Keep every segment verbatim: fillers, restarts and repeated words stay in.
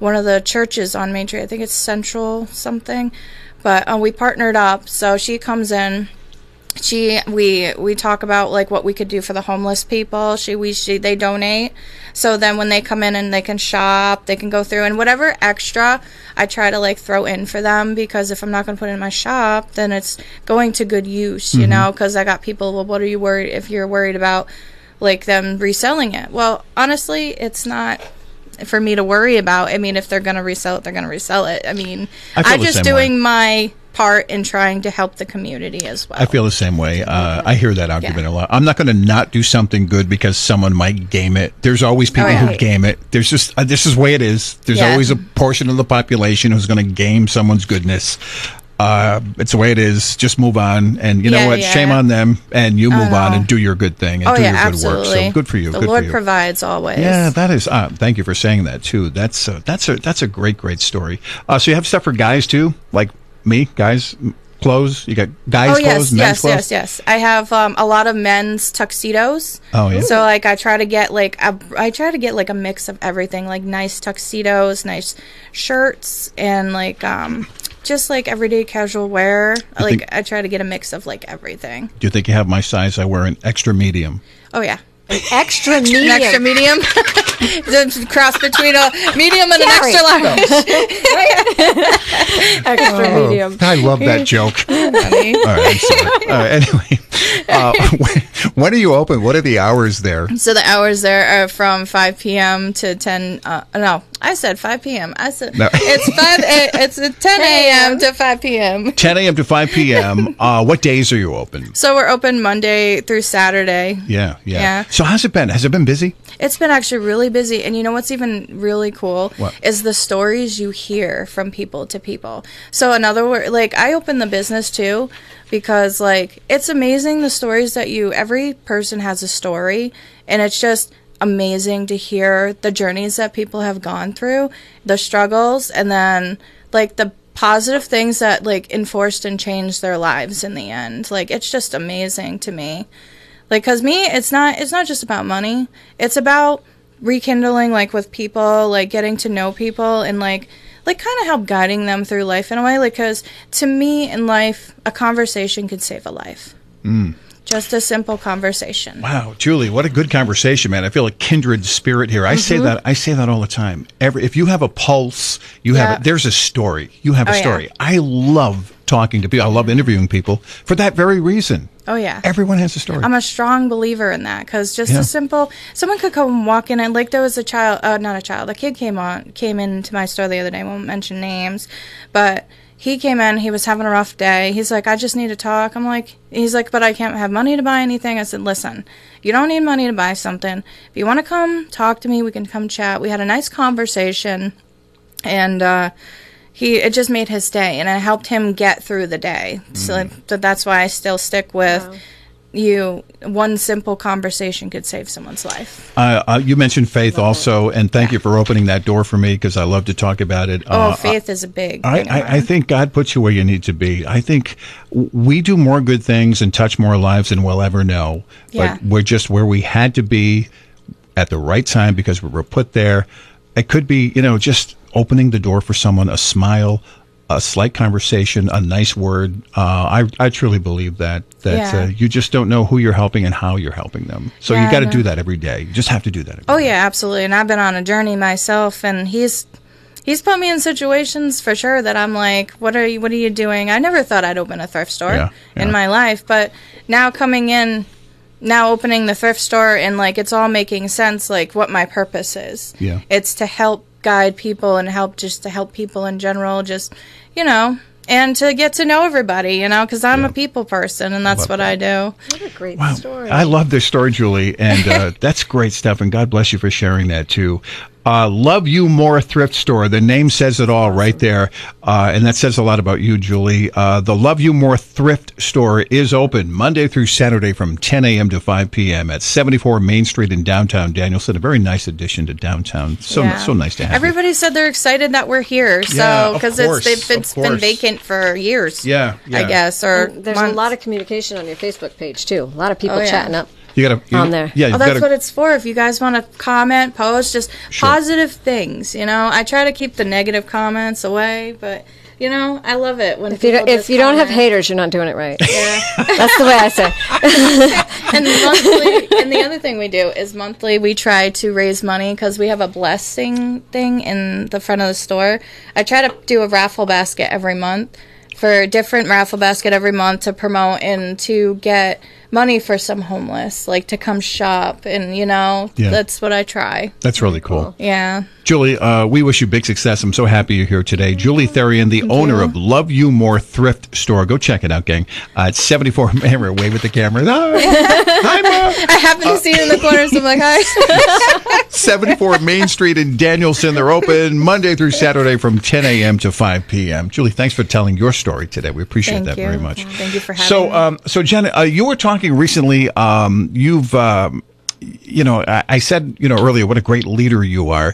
one of the churches on Main Street. I think it's Central something. But uh, we partnered up. So she comes in. She we we talk about like what we could do for the homeless people. She we she they donate. So then when they come in and they can shop, they can go through, and whatever extra I try to like throw in for them, because if I'm not going to put it in my shop, then it's going to good use, you mm-hmm. know, because I got people, well, what are you worried if you're worried about like them reselling it? Well, honestly, it's not for me to worry about. I mean, if they're going to resell it, they're going to resell it. I mean, I'm just doing way. my part in trying to help the community as well. I feel the same way. Uh, I hear that argument yeah. a lot. I'm not going to not do something good because someone might game it. There's always people oh, yeah. who game it. There's just uh, this is the way it is. There's yeah. always a portion of the population who's going to game someone's goodness. Uh, it's the way it is. Just move on, and you know yeah, what? Yeah. Shame on them, and you move on and do your good thing and oh, do yeah, your good absolutely. work. So good for you. The good Lord for you. provides always. Yeah, that is. Uh, thank you for saying that too. That's uh, that's a that's a great great story. Uh, so you have stuff for guys too, like me, guys. Clothes? You got guys' oh, yes, clothes, men's yes, clothes? yes, yes, yes. I have um, a lot of men's tuxedos. Oh, yeah. So, like, I try to get, like, a, I try to get, like, a mix of everything. Like, nice tuxedos, nice shirts, and, like, um, just, like, everyday casual wear. You like, think, I try to get a mix of, like, everything. Do you think you have my size? I wear an extra medium. Oh, yeah. An extra medium. An extra medium. The cross between a medium and Carrie. an extra large. Extra oh, medium. I love that joke. All right, I'm sorry. All right, anyway, uh, when, when are you open? What are the hours there? So the hours there are from five p.m. to ten. Uh, no, I said five p.m. I said no. it's five. It's ten a.m. to five p.m. ten a.m. to five p.m. Uh, what days are you open? So we're open Monday through Saturday. Yeah, yeah, yeah. So how's it been? Has it been busy? It's been actually really busy. And you know what's even really cool what? is the stories you hear from people to people. So in other words, like, I open the business too because, like, it's amazing the stories that you, every person has a story, and it's just amazing to hear the journeys that people have gone through, the struggles, and then, like, the positive things that, like, enforced and changed their lives in the end. Like, it's just amazing to me. Like, cause me, it's not, it's not just about money. It's about rekindling, like, with people, like, getting to know people and, like, like, kind of help guiding them through life in a way. Like, cause to me in life, a conversation could save a life. Mm. Just a simple conversation. Wow, Julie, what a good conversation, man. I feel a kindred spirit here. I mm-hmm. say that, I say that all the time. Every, if you have a pulse, you yeah. have, a, there's a story. You have a oh, story. Yeah. I love talking to people. I love interviewing people for that very reason. Oh, yeah. Everyone has a story. I'm a strong believer in that because just yeah. a simple, someone could come and walk in and, like, there was a child, uh, not a child, a kid came on, came into my store the other day. I won't mention names, but he came in, he was having a rough day. He's like, I just need to talk. I'm like, he's like, but I can't have money to buy anything. I said, listen, you don't need money to buy something. If you want to come talk to me, we can come chat. We had a nice conversation, and, uh, He it just made his day, and it helped him get through the day. Mm. So, so that's why I still stick with wow. you. One simple conversation could save someone's life. Uh, uh, you mentioned faith also, and thank yeah. you for opening that door for me because I love to talk about it. Oh, uh, faith is a big. I, I, I think God puts you where you need to be. I think we do more good things and touch more lives than we'll ever know. Yeah. But we're just where we had to be at the right time because we were put there. It could be, you know, just opening the door for someone, a smile, a slight conversation, a nice word. Uh, I I truly believe that that yeah. uh, you just don't know who you're helping and how you're helping them. So yeah, you got to do that every day. You just have to do that every oh, day. yeah, absolutely. And I've been on a journey myself, and he's he's put me in situations for sure that I'm like, what are you what are you doing? I never thought I'd open a thrift store yeah, yeah. in my life, but now coming in, now opening the thrift store, and, like, it's all making sense, like, what my purpose is. Yeah. It's to help guide people and help just to help people in general, just, you know, and to get to know everybody, you know, because I'm yeah. a people person, and that's what that. I do. What a great wow. story. I love this story, Julie, and uh, that's great stuff, and God bless you for sharing that, too. Uh, Love You More Thrift Store. The name says it all right there. Uh, and that says a lot about you, Julie. Uh, the Love You More Thrift Store is open Monday through Saturday from ten a.m. to five p.m. at seventy-four Main Street in downtown Danielson. A very nice addition to downtown. So yeah. so nice to have Everybody you. said they're excited that we're here. So yeah, because it's, it's, it's been vacant for years. Yeah, yeah. I guess. Or and there's months. a lot of communication on your Facebook page, too. A lot of people oh, yeah. chatting up. You gotta you, on there. Yeah, Oh, you've that's gotta, what it's for. If you guys want to comment, post, just Sure. positive things. You know, I try to keep the negative comments away, but you know, I love it when If you people don't, if just you don't have comment. haters, you're not doing it right. Yeah. That's the way I say. And monthly, and the other thing we do is monthly we try to raise money because we have a blessing thing in the front of the store. I try to do a raffle basket every month for a different raffle basket every month to promote and to get money for some homeless, like to come shop, and you know, Yeah. that's what I try. That's really cool. Yeah. Julie, uh, we wish you big success. I'm so happy you're here today. Julie Therian, the Thank owner you. of Love You More Thrift Store. Go check it out, gang. Uh, it's seventy-four, Mara, wave at the camera. Hi, hi, Mom. I happen to see it in the corner, so I'm like, hi. seventy-four Main Street in Danielson. They're open Monday through Saturday from ten a.m. to five p.m. Julie, thanks for telling your story today. We appreciate Thank that you. very much. Thank you for having So, me. um, so Jen, uh, you were talking recently. Um, you've, um, you know, I, I said, you know, earlier what a great leader you are.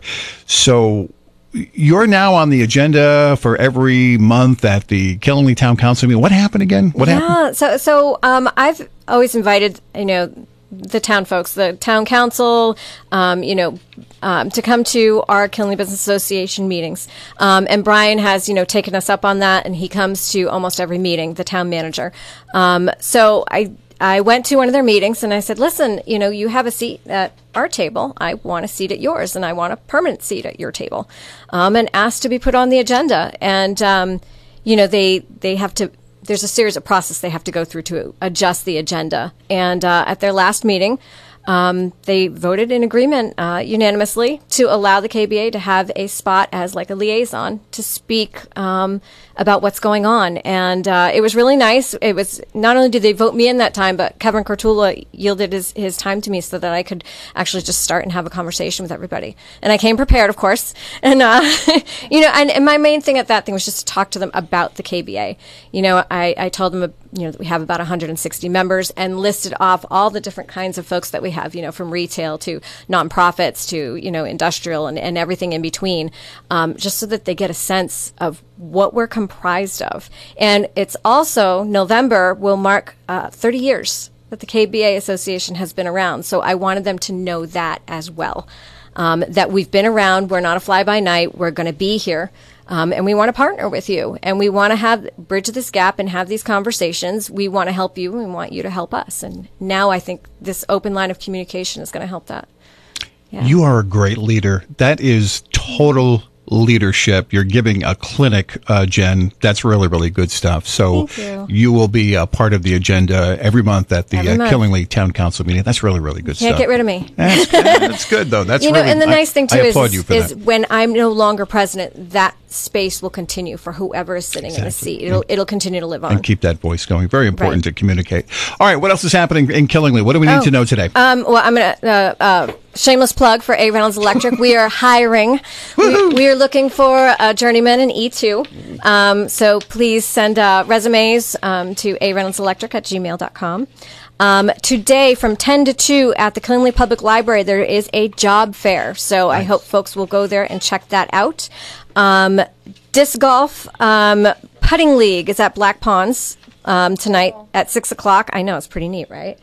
So, you're now on the agenda for every month at the Killingley Town Council meeting. What happened again? What happened? Yeah, so so um, I've always invited, you know, the town folks, the town council, um, you know, um, to come to our Killingley Business Association meetings. Um, and Brian has, you know, taken us up on that, and he comes to almost every meeting, the town manager. Um, so I I went to one of their meetings and I said, listen, you know, you have a seat at our table. I want a seat at yours, and I want a permanent seat at your table, um, and asked to be put on the agenda. And, um, you know, they, they have to, there's a series of process they have to go through to adjust the agenda. And uh, at their last meeting, um, they voted in agreement uh, unanimously to allow the K B A to have a spot as like a liaison to speak um, about what's going on. And uh, it was really nice. It was not only did they vote me in that time, but Kevin Cortula yielded his, his time to me so that I could actually just start and have a conversation with everybody. And I came prepared, of course. And, uh, you know, and, and my main thing at that thing was just to talk to them about the K B A. You know, I, I told them, you know, that we have about one hundred sixty members, and listed off all the different kinds of folks that we have, you know, from retail to nonprofits to, you know, industrial and, and everything in between, um, just so that they get a sense of what we're comprised of. And it's also, November will mark uh, thirty years that the K B A Association has been around. So I wanted them to know that as well, um, that we've been around. We're not a fly-by-night. We're going to be here. Um, and we want to partner with you, and we want to have bridge this gap and have these conversations. We want to help you, and we want you to help us. And now I think this open line of communication is going to help that. Yeah. You are a great leader. That is total leadership. You're giving a clinic, uh, Jen. That's really, really good stuff. So Thank you. you will be a part of the agenda every month at the Every uh, month. Killingley Town Council meeting. That's really, really good Can't stuff. get rid of me. That's, that's good, though. That's You know, really, and the I- nice thing too I is, applaud you for is that. when I'm no longer president, that space will continue for whoever is sitting in the Exactly. seat. It'll it'll continue to live on. And keep that voice going. Very important Right. to communicate. All right, what else is happening in Killingley? What do we need Oh. to know today? Um, well, I'm going to, uh, uh, shameless plug for A. Reynolds Electric. We are hiring. we, we are looking for a journeyman in E two. Um, so please send uh, resumes um, to a reynolds electric at gmail dot com. Um, today, from ten to two at the Killingley Public Library, there is a job fair. So I hope folks will go there and check that out. Um, disc golf um, putting league is at Black Ponds um, tonight at six o'clock. I know, it's pretty neat, right?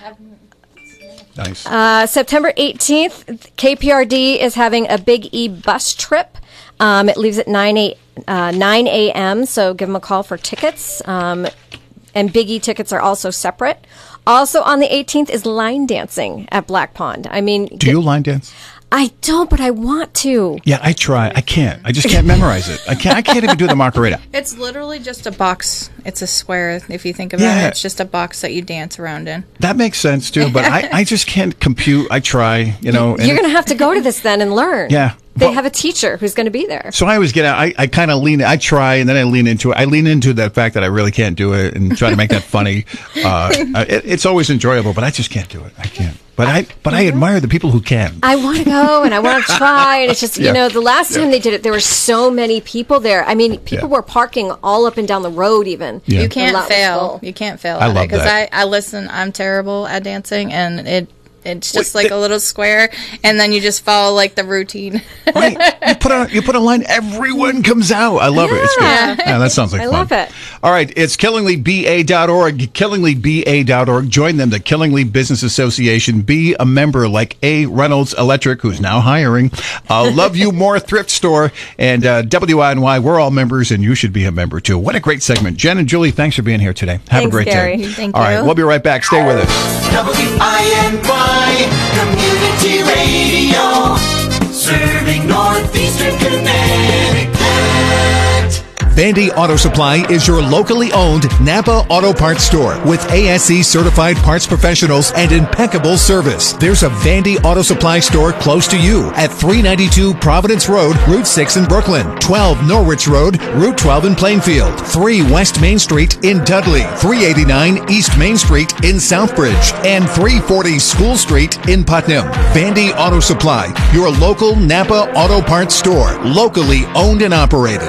Nice. Uh, September eighteenth, K P R D is having a Big E bus trip. Um, it leaves at nine a.m., so give them a call for tickets. Um, and Big E tickets are also separate. Also on the eighteenth is line dancing at Black Pond. I mean, do you line dance? I don't, but I want to. Yeah, I try. I can't. I just can't memorize it. I can't. I can't even do the Macarena. It's literally just a box. It's a square, if you think about Yeah. it. It's just a box that you dance around in. That makes sense too, but I, I just can't compute. I try, you know. and You're it- going to have to go to this then and learn. Yeah. They Well- have a teacher who's going to be there. So I always get out. I, I kind of lean. I try, and then I lean into it. I lean into that fact that I really can't do it, and try to make that funny. Uh, it, it's always enjoyable, but I just can't do it. I can't. But I but I admire the people who can. I want to go and I want to try. And it's just, Yeah. you know, the last Yeah. time they did it, there were so many people there. I mean, people Yeah. were parking all up and down the road even. Yeah. You The can't lot was fail. full. You can't fail I at love it because that. I, I listen. I'm terrible at dancing, and it It's just Wait, like the- a little square, and then you just follow like the routine. Right. You put a you put a line, everyone comes out. I love it. It's good. Yeah. Yeah, that sounds like I fun. love it. All right, it's killingly b a dot org, killingly b a dot org. Join them, the Killingly Business Association. Be a member like A. Reynolds Electric, who's now hiring. Uh, Love You More Thrift Store, and uh, W I N Y. We're all members, and you should be a member too. What a great segment. Jen and Julie, thanks for being here today. Have Thanks, a great Gary. day. Thank All right, you. we'll be right back. Stay with us. W I N Y Community Radio, serving Northeastern Connecticut. Vandy Auto Supply is your locally owned Napa Auto Parts store with A S E certified parts professionals and impeccable service. There's a Vandy Auto Supply store close to you at three ninety-two Providence Road, Route six in Brooklyn, twelve Norwich Road, Route twelve in Plainfield, three West Main Street in Dudley, three eighty-nine East Main Street in Southbridge, and three forty School Street in Putnam. Vandy Auto Supply, your local Napa Auto Parts store, locally owned and operated.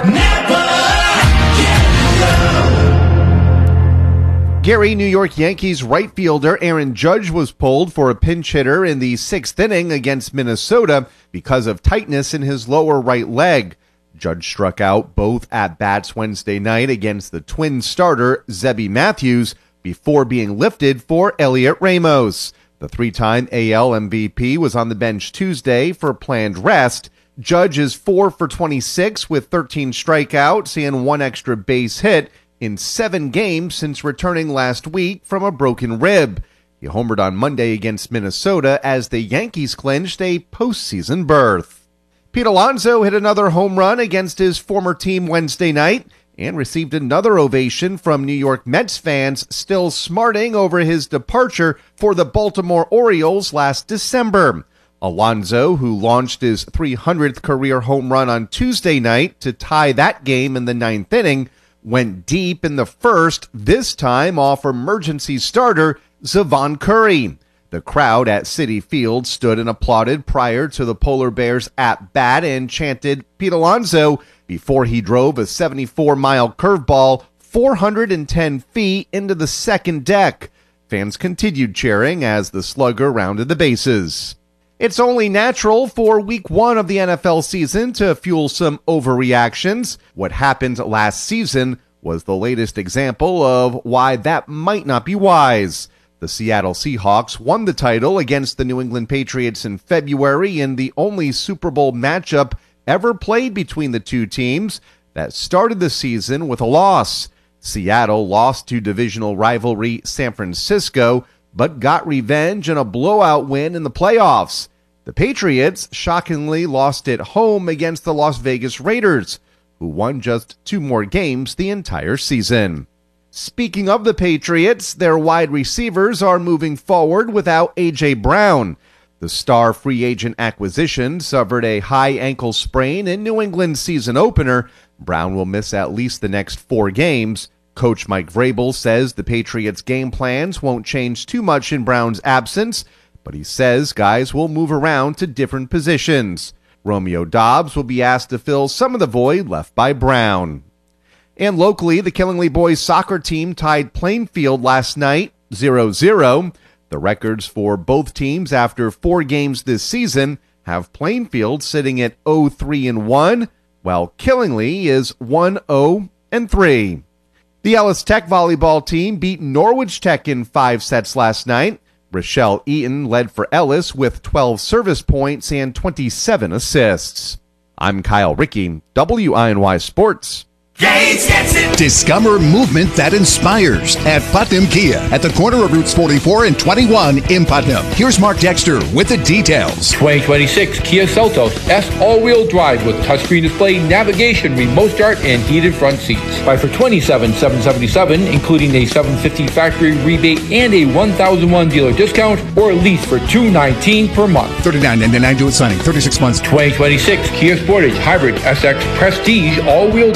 Gary, New York Yankees right fielder Aaron Judge was pulled for a pinch hitter in the sixth inning against Minnesota because of tightness in his lower right leg. Judge struck out both at-bats Wednesday night against the Twins starter Zebby Matthews before being lifted for Elliot Ramos. The three-time A L M V P was on the bench Tuesday for planned rest. Judge is four for twenty-six with thirteen strikeouts and one extra base hit in seven games since returning last week from a broken rib. He homered on Monday against Minnesota as the Yankees clinched a postseason berth. Pete Alonso hit another home run against his former team Wednesday night and received another ovation from New York Mets fans still smarting over his departure for the Baltimore Orioles last December. Alonso, who launched his three hundredth career home run on Tuesday night to tie that game in the ninth inning, went deep in the first, this time off emergency starter Zavon Curry. The crowd at Citi Field stood and applauded prior to the Polar Bears at-bat and chanted Pete Alonso before he drove a seventy-four mile curveball four hundred ten feet into the second deck. Fans continued cheering as the slugger rounded the bases. It's only natural for week one of the N F L season to fuel some overreactions. What happened last season was the latest example of why that might not be wise. The Seattle Seahawks won the title against the New England Patriots in February in the only Super Bowl matchup ever played between the two teams that started the season with a loss. Seattle lost to divisional rivalry San Francisco, but got revenge in a blowout win in the playoffs. The Patriots shockingly lost at home against the Las Vegas Raiders, who won just two more games the entire season. Speaking of the Patriots, their wide receivers are moving forward without A J. Brown. The star free agent acquisition suffered a high ankle sprain in New England's season opener. Brown will miss at least the next four games. Coach Mike Vrabel says the Patriots' game plans won't change too much in Brown's absence, but he says guys will move around to different positions. Romeo Doubs will be asked to fill some of the void left by Brown. And locally, the Killingly Boys soccer team tied Plainfield last night, zero zero. The records for both teams after four games this season have Plainfield sitting at oh three and one, while Killingly is one oh and three. The Ellis Tech volleyball team beat Norwich Tech in five sets last night. Rochelle Eaton led for Ellis with twelve service points and twenty-seven assists. I'm Kyle Rickey, W I N Y Sports. Gates gets it. Discover movement that inspires at Putnam Kia at the corner of Routes forty-four and twenty-one in Putnam. Here's Mark Dexter with the details. twenty twenty-six Kia Seltos S all-wheel drive with touchscreen display, navigation, remote start, and heated front seats. Buy for twenty-seven thousand seven hundred seventy-seven dollars, including a seven hundred fifty dollars factory rebate and a one thousand one dealer discount, or lease for two hundred nineteen dollars per month. thirty-nine ninety-nine due at signing, thirty-six months. twenty twenty-six Kia Sportage Hybrid S X Prestige all-wheel drive with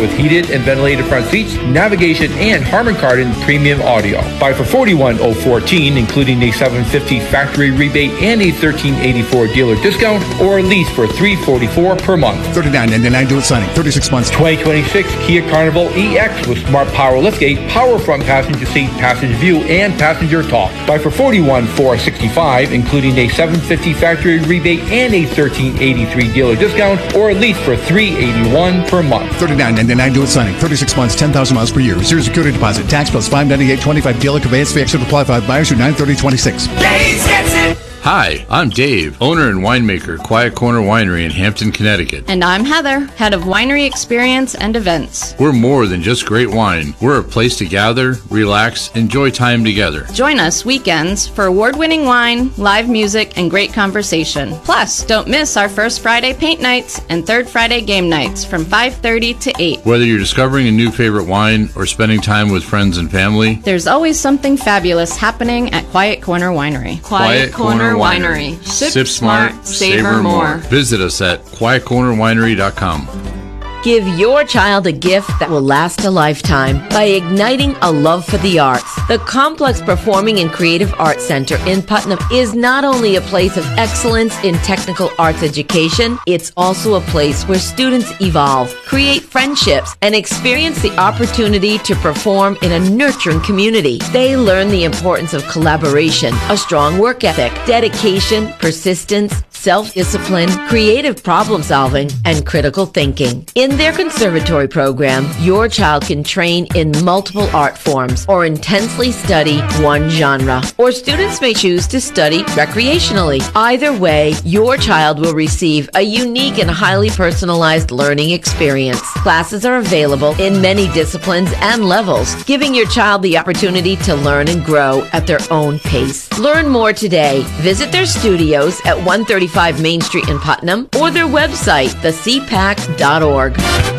with heated and ventilated front seats, navigation, and Harman Kardon premium audio. Buy for forty-one thousand fourteen, including a seven hundred fifty dollars factory rebate and a thirteen eighty-four dealer discount, or lease for three hundred forty-four dollars per month. thirty-nine ninety-nine due at signing. thirty-six months. twenty twenty-six Kia Carnival E X with smart power liftgate, power front passenger seat, passenger view, and passenger talk. Buy for forty-one thousand four hundred sixty-five, including a seven hundred fifty dollars factory rebate and a thirteen eighty-three dealer discount, or lease for three hundred eighty-one dollars per month. thirty-nine ninety-nine due at signing. thirty-six months, ten thousand miles per year. Zero security deposit. Tax plus five ninety-eight twenty-five. Dealer conveyance fee extra apply. Five buyers through nine thirty twenty-six. Gates gets it. Hi, I'm Dave, owner and winemaker, Quiet Corner Winery in Hampton, Connecticut. And I'm Heather, head of winery experience and events. We're more than just great wine. We're a place to gather, relax, enjoy time together. Join us weekends for award-winning wine, live music, and great conversation. Plus, don't miss our first Friday paint nights and third Friday game nights from five thirty to eight. Whether you're discovering a new favorite wine or spending time with friends and family, there's always something fabulous happening at Quiet Corner Winery. Quiet, Quiet Corner Winery. Sip, Sip smart, smart, savor more. Visit us at quiet corner winery dot com. Give your child a gift that will last a lifetime by igniting a love for the arts. The Complex Performing and Creative Arts Center in Putnam is not only a place of excellence in technical arts education, it's also a place where students evolve, create friendships, and experience the opportunity to perform in a nurturing community. They learn the importance of collaboration, a strong work ethic, dedication, persistence, self-discipline, creative problem solving, and critical thinking. In their conservatory program, your child can train in multiple art forms or intensely study one genre. Or students may choose to study recreationally. Either way, your child will receive a unique and highly personalized learning experience. Classes are available in many disciplines and levels, giving your child the opportunity to learn and grow at their own pace. Learn more today. Visit their studios at one thirty-five Main Street in Putnam or their website, the c pac dot org.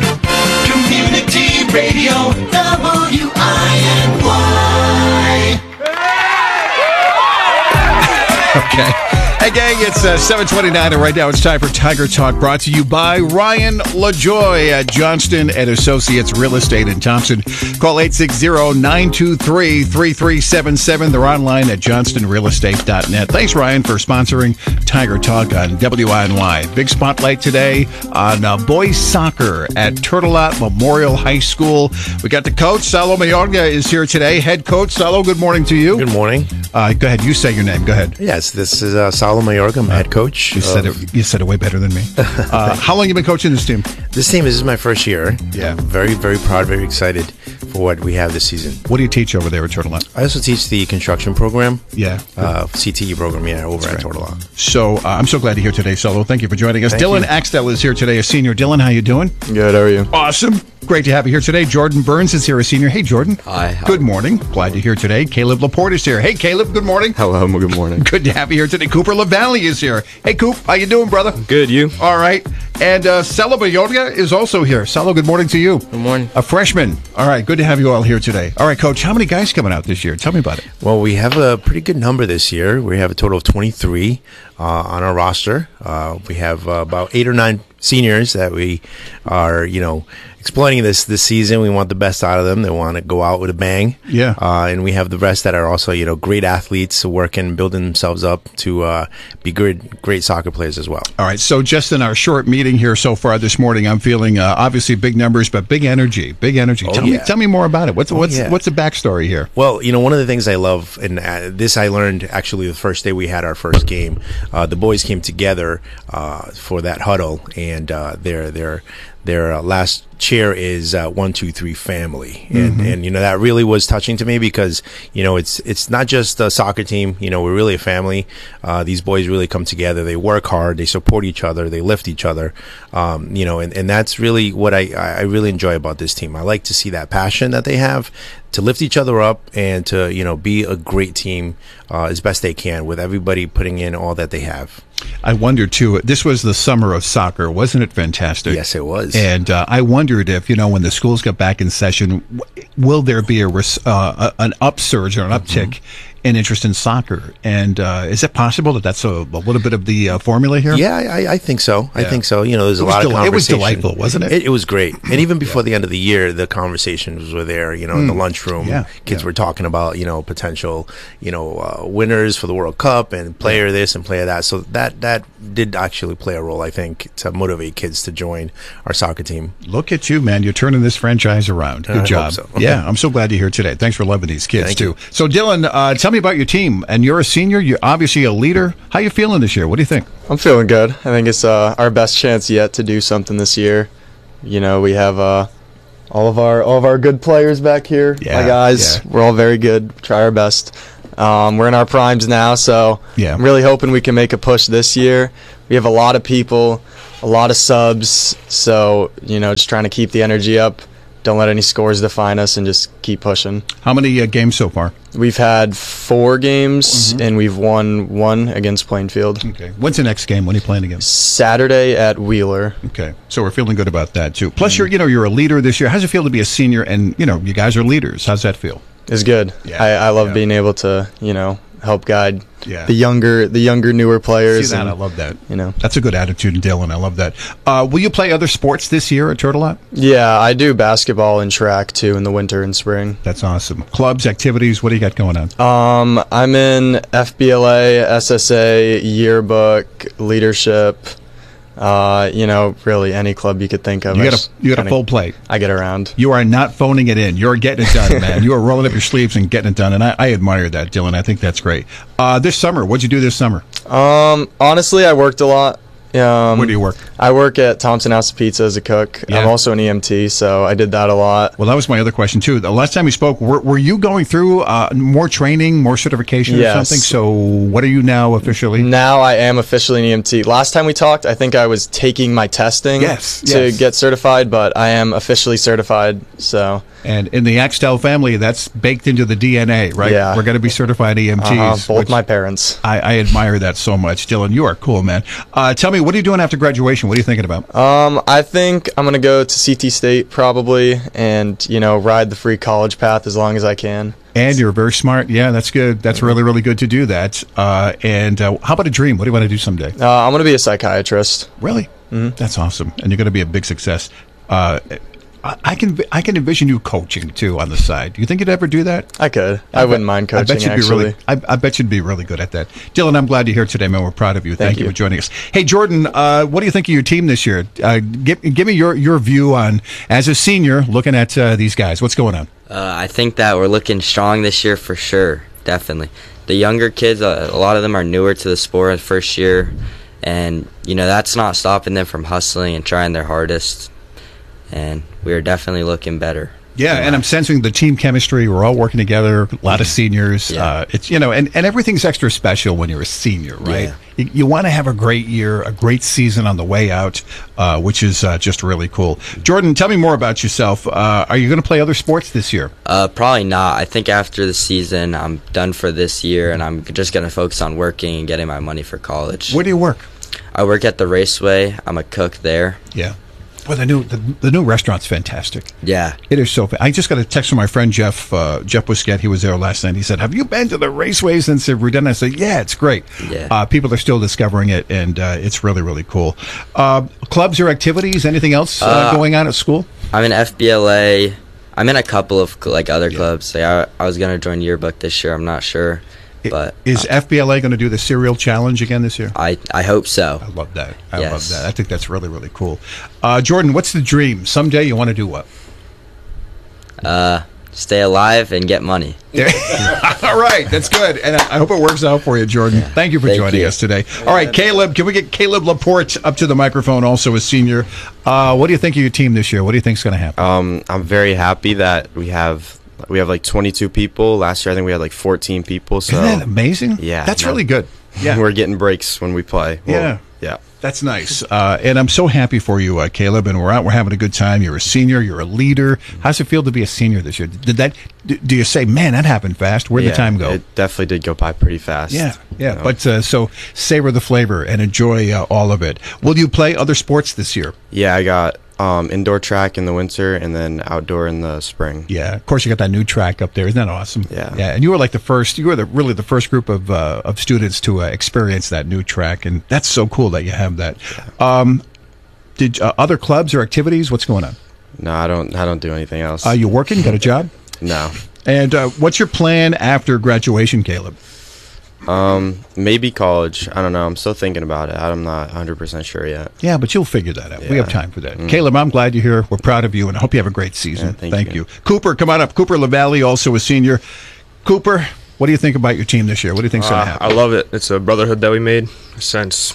Community Radio, W I N Y. Okay. Hey, gang, it's uh, seven twenty-nine, and right now it's time for Tiger Talk, brought to you by Ryan LaJoy at Johnston and Associates Real Estate in Thompson. Call eight six zero, nine two three, three three seven seven. They're online at johnston real estate dot net. Thanks, Ryan, for sponsoring Tiger Talk on W I N Y. Big spotlight today on uh, boys soccer at Turtle Lot Memorial High School. We got the coach, Salo Mayorga, is here today. Head coach, Salo, good morning to you. Good morning. Uh, go ahead, you say your name. Go ahead. Yes, this is uh, Salo Mayorga. I'm head coach. You said it. You said it way better than me. Uh, how long have you been coaching this team? This team, this is my first year. Yeah. I'm very, very proud, very excited for what we have this season. What do you teach over there at Turtle Lot? I also teach the construction program. Yeah. Uh, C T E program, yeah, over That's at right. Turtle Lot. So uh, I'm so glad to hear today, Solo. Thank you for joining us. Thank Dylan you. Axtell is here today, a senior. Dylan, how you doing? Good, how are you? Awesome. Great to have you here today. Jordan Burns is here, a senior. Hey, Jordan. Hi. How Good morning. Glad to hear today. Caleb Laporte is here. Hey, Caleb. Good morning. Hello, good morning. Good to have you here today. Cooper LaValle is here. Hey, Coop. How you doing, brother? Good, you? All right. And uh, Salo Mayorga is also here. Salo, good morning to you. Good morning. A freshman. All right. Good to have you all here today. All right, Coach. How many guys coming out this year? Tell me about it. Well, we have a pretty good number this year. We have a total of twenty-three uh, on our roster. Uh, we have uh, about eight or nine seniors that we are, you know, exploiting this this season. We want the best out of them. They want to go out with a bang. Yeah. Uh, and we have the rest that are also, you know, great athletes working, building themselves up to uh, be good, great soccer players as well. All right. So just in our short meeting here so far this morning, I'm feeling uh, obviously big numbers, but big energy. Big energy. Oh, tell yeah. me, tell me more about it. What's Oh, what's yeah. what's the backstory here? Well, you know, one of the things I love, and uh, this I learned actually the first day we had our first game. Uh, the boys came together uh, for that huddle, and uh, their their their uh, last cheer is uh, one two three family, and Mm-hmm. and you know that really was touching to me because you know it's it's not just a soccer team. You know, we're really a family. Uh, these boys really come together. They work hard. They support each other. They lift each other. Um, you know, and, and that's really what I I really enjoy about this team. I like to see that passion that they have to lift each other up and to, you know, be a great team uh, as best they can with everybody putting in all that they have. I wonder too. This was the summer of soccer, wasn't it fantastic? Yes, it was. And uh, I wondered if, you know, when the schools get back in session, w- will there be a res- uh, a- an upsurge or an uptick an interest in soccer. And uh, is it possible that that's a, a little bit of the uh, formula here? Yeah, I, I think so. I Yeah. think so. You know, there's It a was lot of del- it was conversation. delightful, wasn't it? It, it was great. And even before the end of the year, the conversations were there. You know, in the Mm. lunchroom, Yeah, kids yeah. were talking about you know potential you know uh, winners for the World Cup and player this and player that. So that that did actually play a role, I think, to motivate kids to join our soccer team. Look at you, man. You're turning this franchise around. Good I hope job. so. Yeah, I'm so glad you're here today. Thanks for loving these kids, Thank too. you. So, Dylan, uh, tell me about your team. And you're a senior. You're obviously a leader. How you feeling this year? What do you think? I'm feeling good. I think it's uh, our best chance yet to do something this year. You know, we have uh, all of our all of our good players back here. Yeah, My guys, yeah. we're all very good. Try our best. Um, we're in our primes now, so Yeah. I'm really hoping we can make a push this year. We have a lot of people, a lot of subs, so you know, just trying to keep the energy up. Don't let any scores define us, and just keep pushing. How many uh, games so far? We've had four games, Mm-hmm. and we've won one against Plainfield. Okay. When's the next game? When are you playing again? Saturday at Wheeler. Okay. So we're feeling good about that, too. Plus, you're, you know, you're a leader this year. How's it feel to be a senior? And, you know, you guys are leaders. How's that feel? It's good. Yeah, I, I love yeah. being able to, you know, help guide Yeah. the younger, the younger, newer players. See that? and, I love that. You know, That's a good attitude in Dylan. I love that. Uh, will you play other sports this year at Turtle Lot? yeah, I do basketball and track too in the winter and spring. That's awesome. Clubs, activities, what do you got going on? Um, I'm in F B L A, S S A, yearbook, leadership. Uh, you know, really any club you could think of. You I got just a, you got a kinda- full plate. I get around. You are not phoning it in. You're getting it done, man. You are rolling up your sleeves and getting it done, and I, I admire that, Dylan. I think that's great. Uh, this summer, what'd you do this summer? Um, honestly, I worked a lot. Um, Where do you work? I work at Thompson House of Pizza as a cook. Yeah. I'm also an E M T, so I did that a lot. Well, that was my other question, too. The last time we spoke, were, were you going through uh, more training, more certification Yes. or something? So what are you now officially? Now I am officially an E M T. Last time we talked, I think I was taking my testing Yes, to yes. get certified, but I am officially certified. So And in the Axtell family, that's baked into the D N A, right? Yeah. We're going to be certified E M Ts. uh, both which my parents. I, I admire that so much. Dylan, you are cool, man. Uh, tell me, what are you doing after graduation? What are you thinking about? Um, I think I'm gonna go to C T State probably, and you know, ride the free college path as long as I can. And you're very smart. Yeah, that's good. That's really, really good to do that. Uh, and uh, how about a dream? What do you want to do someday? Uh, I'm gonna be a psychiatrist. Really? Mm-hmm. That's awesome. And you're going to be a big success. Uh, I, I can I can envision you coaching, too, on the side. Do you think you'd ever do that? I could. I, wouldn't mind I coaching. bet you'd actually, be really. I, I bet you'd be really good at that. Dylan, I'm glad you're here today, man. We're proud of you. Thank, Thank you. you. for joining us. Hey, Jordan, uh, what do you think of your team this year? Uh, give give me your your view on as a senior looking at uh, these guys. What's going on? Uh, I think that we're looking strong this year for sure. Definitely, the younger kids, uh, a lot of them are newer to the sport, first year, and you know that's not stopping them from hustling and trying their hardest. And we are definitely looking better. Yeah, and I'm sensing the team chemistry. We're all working together. A lot of seniors. Yeah. Uh, it's you know, and, and everything's extra special when you're a senior, right? Yeah. You, you want to have a great year, a great season on the way out, uh, which is uh, just really cool. Jordan, tell me more about yourself. Uh, are you going to play other sports this year? Uh, probably not. I think after the season, I'm done for this year, and I'm just going to focus on working and getting my money for college. Where do you work? I work at the Raceway. I'm a cook there. Yeah. Well, the new the, the new restaurant's fantastic. Yeah. It is so. Fa- I just got a text from my friend Jeff uh, Jeff Busquette. He was there last night. He said, "Have you been to the Raceway since they've redone it?" I said, "Yeah, it's great. Yeah. Uh, people are still discovering it, and uh, it's really really cool." Uh, clubs or activities? Anything else uh, Uh, going on at school? I'm in F B L A. I'm in a couple of like other clubs. Like, I, I was gonna join Yearbook this year. I'm not sure, but Is F B L A going to do the cereal challenge again this year? I I hope so. I love that. I Yes. love that. I think that's really really cool. Uh, Jordan, what's the dream? Someday you want to do what? Uh, stay alive and get money. Yeah. All right, that's good, and I I hope it works out for you, Jordan. Thank you for Thank joining you. us today. All right, Caleb, can we get Caleb Laporte up to the microphone? Also a senior. Uh, what do you think of your team this year? What do you think is going to happen? Um, I'm very happy that we have we have like twenty-two people. Last year, I think we had like fourteen people. So Isn't that amazing? Yeah, that's no. really good. Yeah, we're getting breaks when we play. Well, Yeah. yeah. That's nice, uh, and I'm so happy for you, uh, Caleb. And we're out, we're having a good time. You're a senior, you're a leader. How's it feel to be a senior this year? Did that? d- Do you say, "Man, that happened fast"? Where'd Yeah, the time go? It definitely did go by pretty fast. Yeah, yeah. you know. But uh, so savor the flavor and enjoy uh, all of it. Will you play other sports this year? Yeah, I got um, indoor track in the winter and then outdoor in the spring. Yeah, of course you got that new track up there. Isn't that awesome? Yeah, yeah. And you were like the first. You were the really the first group of uh, of students to uh, experience that new track, and that's so cool that you have that. Um, did uh, other clubs or activities? What's going on? No, I don't. I don't do anything else. Are you working? Got a job? No. And uh, what's your plan after graduation, Caleb? Um, maybe college. I don't know. I'm still thinking about it. I'm not one hundred percent sure yet. Yeah, but you'll figure that out. Yeah. We have time for that. Mm. Caleb, I'm glad you're here. We're proud of you, and I hope you have a great season. Yeah, thank, thank you. you. Cooper, come on up. Cooper LaValle, also a senior. Cooper, what do you think about your team this year? What do you think's going to Uh, happen? I love it. It's a brotherhood that we made since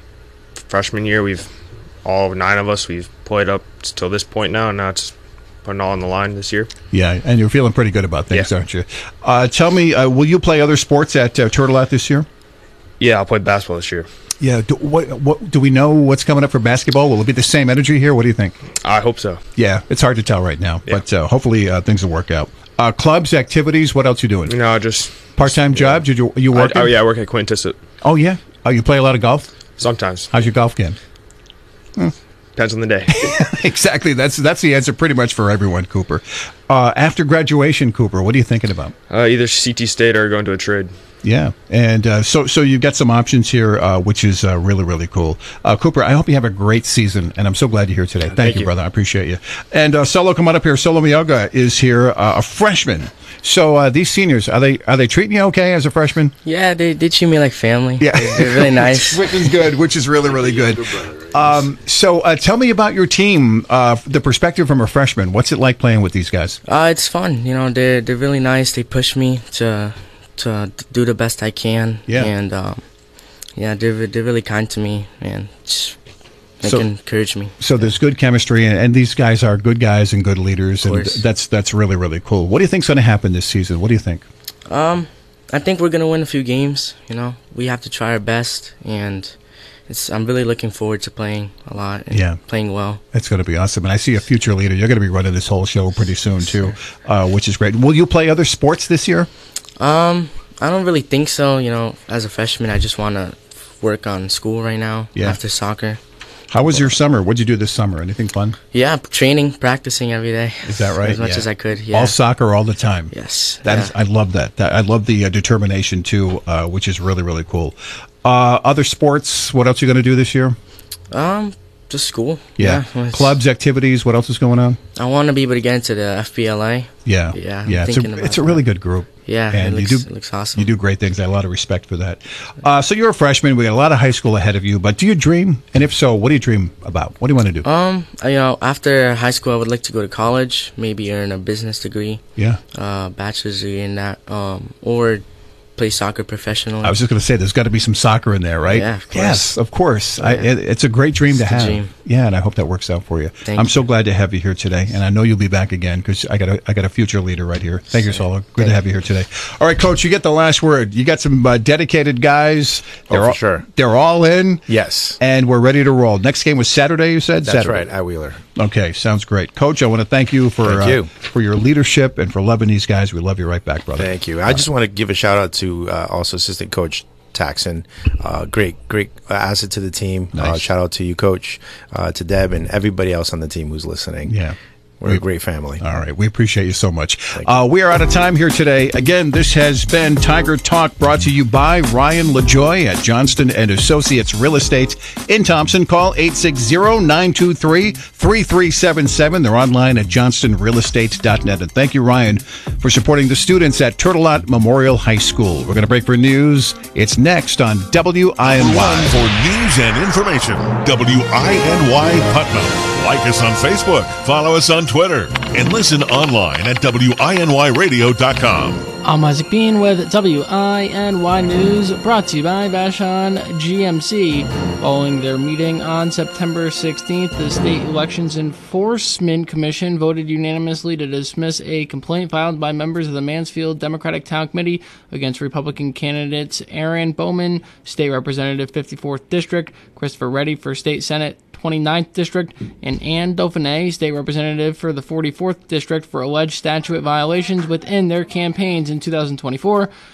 freshman year. We've all nine of us. We've played up till this point now, and now it's putting all on the line this year. Yeah, and you're feeling pretty good about things, Yeah. aren't you? Uh, tell me, uh, will you play other sports at uh, Turtle Out this year? Yeah, I'll play basketball this year. Yeah. Do, what, what, do we know what's coming up for basketball? Will it be the same energy here? What do you think? I hope so. Yeah, it's hard to tell right now, but uh, hopefully uh, things will work out. Uh, clubs, activities, what else you doing? You know, just part-time job? Did you you work? I, oh yeah, I work at Quintessent. Oh yeah. Oh, you play a lot of golf? Sometimes. How's your golf game? Hmm. Depends on the day. Exactly. That's that's the answer pretty much for everyone, Cooper. Uh, after graduation, Cooper, what are you thinking about? Uh, either C T State or going to a trade. Yeah, and uh, so so you've got some options here, uh, which is uh, really, really cool. Uh, Cooper, I hope you have a great season, and I'm so glad you're here today. Thank, Thank you, you. brother. I appreciate you. And uh, Solo, come on up here. Solo Miyoga is here, uh, a freshman. So uh, these seniors, are they are they treating you okay as a freshman? Yeah, they, they treat me like family. Yeah. They're, they're really nice. Which is good, which is really, really good. Um, so uh, tell me about your team, uh, the perspective from a freshman. What's it like playing with these guys? Uh, it's fun. You know, they're they're really nice. They push me to to do the best I can. Yeah. And um, yeah, they're they're really kind to me and just they So- can encourage me. So there's good chemistry, and, and these guys are good guys and good leaders, and course. that's that's really, really cool. What do you think's going to happen this season? What do you think? Um, I think we're gonna win a few games. You know, we have to try our best, and it's I'm really looking forward to playing a lot and Yeah. playing well. That's going to be awesome. And I see a future leader. You're going to be running this whole show pretty soon, too, uh, which is great. Will you play other sports this year? Um, I don't really think so. You know, as a freshman, I just want to work on school right now Yeah. after soccer. How was your summer? What'd you do this summer? Anything fun? Yeah, training, practicing every day. Is that right? As much Yeah. as I could. Yeah. All soccer all the time. Yes. That yeah. is, I love that. that I love the uh, determination, too, uh, which is really, really cool. Uh, other sports, what else are you going to do this year? Um, just school. Yeah. Yeah, it's- Clubs, activities, what else is going on? I want to be able to get into the F B L A. Yeah. Yeah. I'm Yeah. It's thinking a, about it's a really good group. Yeah, it And looks- you do, it looks awesome. You do great things. I have a lot of respect for that. Uh, so you're a freshman. We got a lot of high school ahead of you, but do you dream? And if so, what do you dream about? What do you want to do? Um, you know, after high school, I would like to go to college, maybe earn a business degree. Yeah. Uh, bachelor's degree in that, um, or play soccer professionally. I was just going to say, there's got to be some soccer in there, right? Yeah, of course. Yes, of course. I, it, it's a great dream to It's a have. dream. Yeah, and I hope that works out for you. Thank I'm you. so glad to have you here today, and I know you'll be back again because I got a I got a future leader right here. Thank you, Solo. Good to have you here today. All right, Coach, you get the last word. You got some uh, dedicated guys. Oh, They're for all, sure. They're all in. Yes. And we're ready to roll. Next game was Saturday, you said? That's Saturday. right, at Wheeler. Okay, sounds great. Coach, I want to thank you for Thank uh, you. for your leadership and for loving these guys. We love you right back, brother. Thank you. I just want to give a shout out to uh, also assistant coach Taxon. Uh, great, great asset to the team. Uh, Nice. shout out to you, coach, uh, to Deb, and everybody else on the team who's listening. Yeah. We're We- a great family. All right. We appreciate you so much. Uh, we are out of time here today. Again, this has been Tiger Talk brought to you by Ryan LaJoy at Johnston and Associates Real Estate in Thompson. Call eight six zero, nine two three, three three seven seven. They're online at johnston real estate dot net. And thank you, Ryan, for supporting the students at Turtle Lot Memorial High School. We're going to break for news. It's next on W I N Y. For news and information, W I N Y Putnam. Like us on Facebook, follow us on Twitter, and listen online at W I N Y radio dot com. I'm Isaac Bean with W I N Y News, brought to you by Vashon G M C. Following their meeting on September sixteenth, the State Elections Enforcement Commission voted unanimously to dismiss a complaint filed by members of the Mansfield Democratic Town Committee against Republican candidates Aaron Bowman, State Representative fifty-fourth District, Christopher Reddy for State Senate twenty-ninth District, and Ann Dauphiné, State Representative for the forty-fourth District, for alleged statute violations within their campaigns in two thousand twenty-four.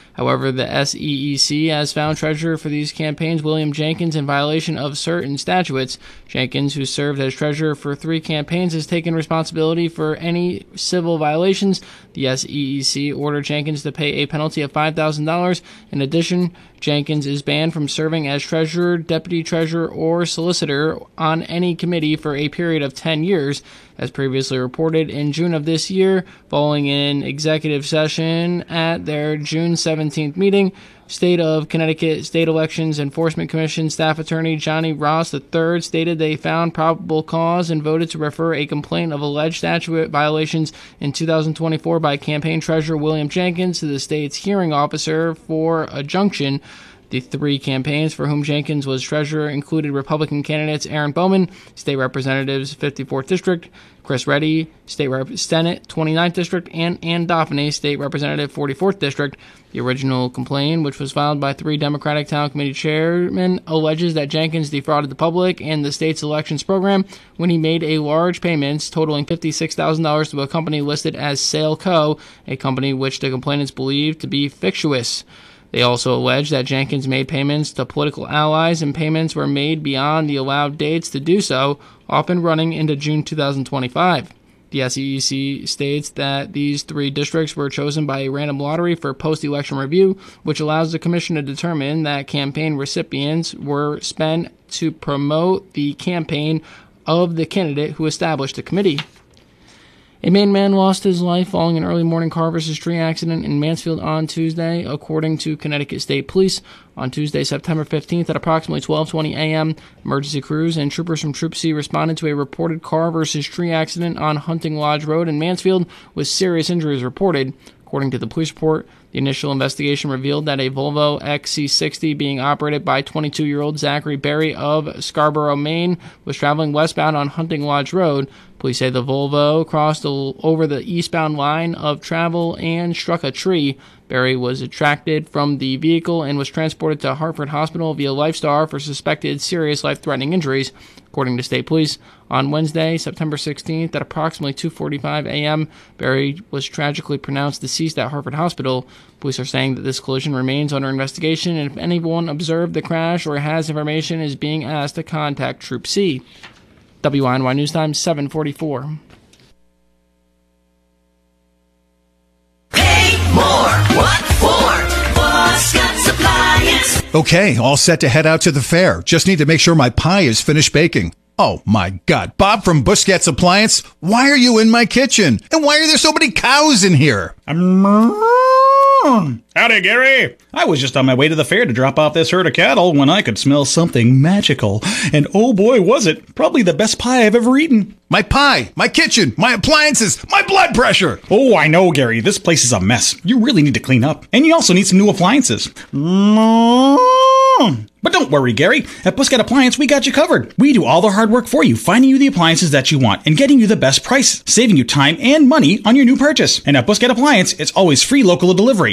However, the S E E C has found treasurer for these campaigns William Jenkins in violation of certain statutes. Jenkins, who served as treasurer for three campaigns, has taken responsibility for any civil violations. The S E E C ordered Jenkins to pay a penalty of five thousand dollars. In addition, Jenkins is banned from serving as treasurer, deputy treasurer, or solicitor on any committee for a period of ten years. As previously reported in June of this year, following an executive session at their June seventeenth meeting, State of Connecticut State Elections Enforcement Commission staff attorney Johnny Ross the third stated they found probable cause and voted to refer a complaint of alleged statute violations in two thousand twenty-four by campaign treasurer William Jenkins to the state's hearing officer for adjunction. The three campaigns for whom Jenkins was treasurer included Republican candidates Aaron Bowman, State Representative's fifty-fourth District, Chris Reddy, State Rep. Senate twenty-ninth District, and Ann Dauphiny, State Representative forty-fourth District. The original complaint, which was filed by three Democratic Town Committee chairmen, alleges that Jenkins defrauded the public and the state's elections program when he made a large payments totaling fifty-six thousand dollars to a company listed as SailCo, a company which the complainants believed to be fictitious. They also allege that Jenkins made payments to political allies, and payments were made beyond the allowed dates to do so, often running into June two thousand twenty-five. The S E E C states that these three districts were chosen by a random lottery for post-election review, which allows the commission to determine that campaign recipients were spent to promote the campaign of the candidate who established the committee. A Maine man lost his life following an early morning car versus tree accident in Mansfield on Tuesday, according to Connecticut State Police. On Tuesday, September fifteenth, at approximately twelve twenty a.m., emergency crews and troopers from Troop C responded to a reported car versus tree accident on Hunting Lodge Road in Mansfield, with serious injuries reported. According to the police report, the initial investigation revealed that a Volvo X C sixty being operated by twenty-two-year-old Zachary Berry of Scarborough, Maine, was traveling westbound on Hunting Lodge Road. Police say the Volvo crossed over the eastbound line of travel and struck a tree. Berry was ejected from the vehicle and was transported to Hartford Hospital via Lifestar for suspected serious life-threatening injuries. According to state police, on Wednesday, September sixteenth, at approximately two forty-five a.m., Berry was tragically pronounced deceased at Hartford Hospital. Police are saying that this collision remains under investigation, and if anyone observed the crash or has information, is being asked to contact Troop C. W I N Y News Time, seven forty-four. Pay more. What for? For Scott's Appliance. Okay, all set to head out to the fair. Just need to make sure my pie is finished baking. Oh my God, Bob from Busquets Appliance, why are you in my kitchen? And why are there so many cows in here? Howdy, Gary. I was just on my way to the fair to drop off this herd of cattle when I could smell something magical. And oh boy, was it. Probably the best pie I've ever eaten. My pie, my kitchen, my appliances, my blood pressure. Oh, I know, Gary. This place is a mess. You really need to clean up. And you also need some new appliances. But don't worry, Gary. At Busquets Appliance, we got you covered. We do all the hard work for you, finding you the appliances that you want and getting you the best price, saving you time and money on your new purchase. And at Busquets Appliance, it's always free local delivery.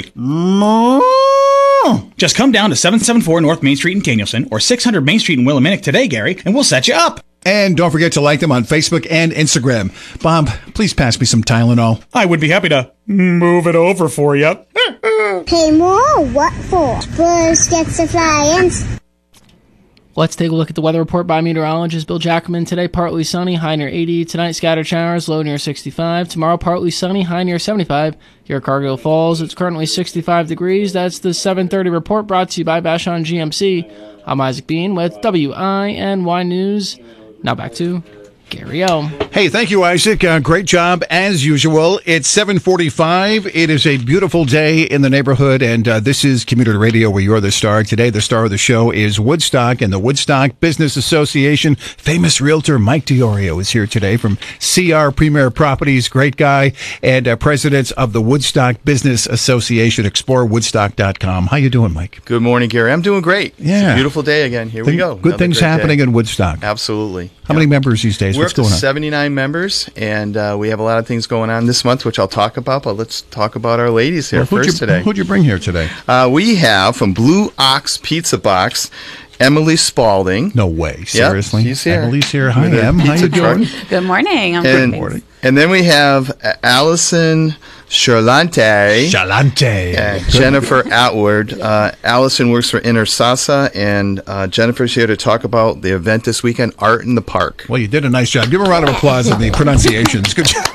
Just come down to seven seventy-four North Main Street in Danielson or six hundred Main Street in Willimantic today, Gary, and we'll set you up. And don't forget to like them on Facebook and Instagram. Bob, please pass me some Tylenol. I would be happy to move it over for you. Pay more? What for? Busquets Appliance. Let's take a look at the weather report by meteorologist Bill Jackman. Today, partly sunny, high near eighty. Tonight, scattered showers, low near sixty-five. Tomorrow, partly sunny, high near seventy-five. Here at Cargill Falls, it's currently sixty-five degrees. That's the seven thirty report brought to you by Vashon G M C. I'm Isaac Bean with W I N Y News. Now back to Gary O. Hey, thank you, Isaac. Uh, great job, as usual. It's seven forty-five. It is a beautiful day in the neighborhood, and uh, this is Community Radio, where you're the star. Today, the star of the show is Woodstock and the Woodstock Business Association. Famous realtor Mike DiOrio is here today from C R Premier Properties. Great guy, and uh, president of the Woodstock Business Association. Explore woodstock dot com. How you doing, Mike? Good morning, Gary. I'm doing great. Yeah. It's a beautiful day again. Here Think, we go. Good Another things happening day. in Woodstock. Absolutely. How yeah. many members these days? We're What's up to going on? seventy-nine members, and uh, we have a lot of things going on this month, which I'll talk about, but let's talk about our ladies here well, first you, today. Who'd you bring here today? Uh, we have, from Blue Ox Pizza Box, Emily Spalding. No way. Seriously? Yep, she's here. Emily's here. Hi, Em. How you doing? Good morning. I'm and, good. and then we have Allison Charlante. Charlante. And Jennifer Atwood. Uh, Allison works for Inner Sasa, and uh, Jennifer's here to talk about the event this weekend, Art in the Park. Well, you did a nice job. Give a round of applause on the pronunciations. Good job.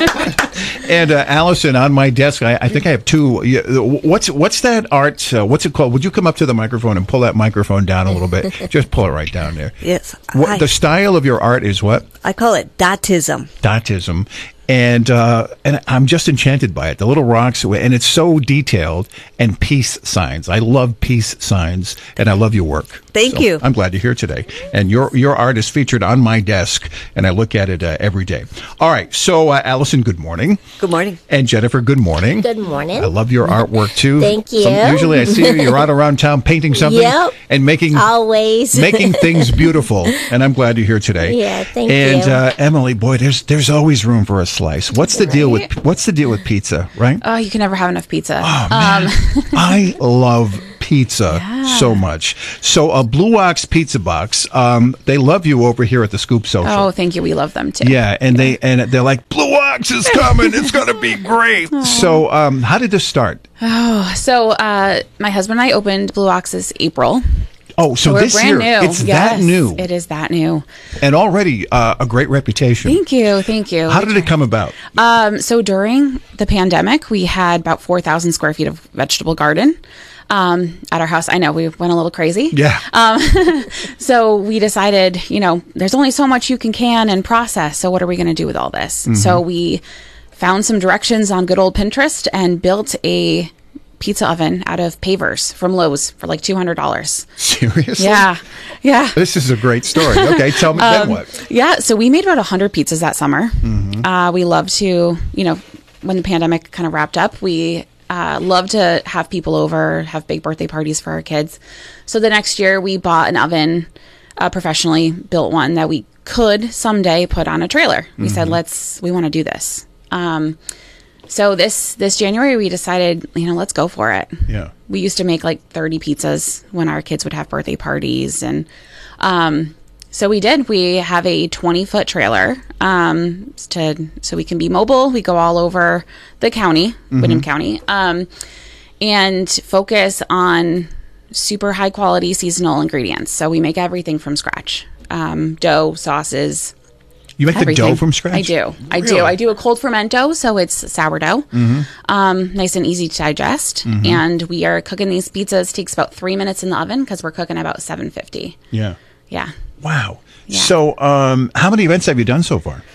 And uh, Allison, on my desk, I, I think I have two. Yeah, What's what's that art? Uh, what's it called? Would you come up to the microphone and pull that microphone down a little bit? Just pull it right down there. Yes. What, I, the style of your art is what? I call it Datism. Datism. And uh, and I'm just enchanted by it. The little rocks, and it's so detailed, and peace signs. I love peace signs, and I love your work. Thank So you. I'm glad you're here today. And your your art is featured on my desk, and I look at it uh, every day. All right, so uh, Allison, good morning. Good morning. And Jennifer, good morning. Good morning. I love your artwork too. Thank you. Some- usually, I see you. You're out around town painting something Yep. and making Always. making things beautiful. And I'm glad you're here today. Yeah, thank and, you. uh, Emily, boy, there's there's always room for a slice. What's the deal with what's the deal with pizza? Right? Oh, you can never have enough pizza. Oh, um, I love pizza so much. So a Blue Ox pizza box. Um, they love you over here at the Scoop Social. oh, thank you. We love them too. Yeah, and they and they're like, Blue Ox is coming. It's gonna be great. So, um, how did this start? Oh, so uh, my husband and I opened Blue Ox this April. Oh, so we're this brand year new. it's Yes, that new, It is that new. and already uh, a great reputation. Thank you. Thank you. How did it come about? Um, so during the pandemic, we had about four thousand square feet of vegetable garden um, at our house. I know we went a little crazy. Yeah. Um, so we decided, you know, there's only so much you can can and process. So what are we going to do with all this? Mhm. So we found some directions on good old Pinterest and built a pizza oven out of pavers from Lowe's for like two hundred dollars. Seriously? Yeah. Yeah. This is a great story. Okay, tell me then Um, what. Yeah, so we made about one hundred pizzas that summer. Mhm. Uh, we love to, you know, when the pandemic kind of wrapped up, we uh, love to have people over, have big birthday parties for our kids. So the next year we bought an oven, uh, professionally built one that we could someday put on a trailer. We said, Mhm. let's, we want to do this. Um, so this, this January we decided, you know, let's go for it. Yeah. We used to make like thirty pizzas when our kids would have birthday parties. And um, so we did. We have a twenty foot trailer um, to so we can be mobile. We go all over the county, Mhm. Windham County, um, and focus on super high quality seasonal ingredients. So we make everything from scratch. Um, dough, sauces. You make the everything. dough from scratch? I do. I Really? do. I do a cold fermento, so it's sourdough. Mhm. Um, nice and easy to digest. Mhm. And we are cooking these pizzas. Takes about three minutes in the oven because we're cooking about seven fifty. Yeah. Yeah. Wow. So, um, how many events have you done so far?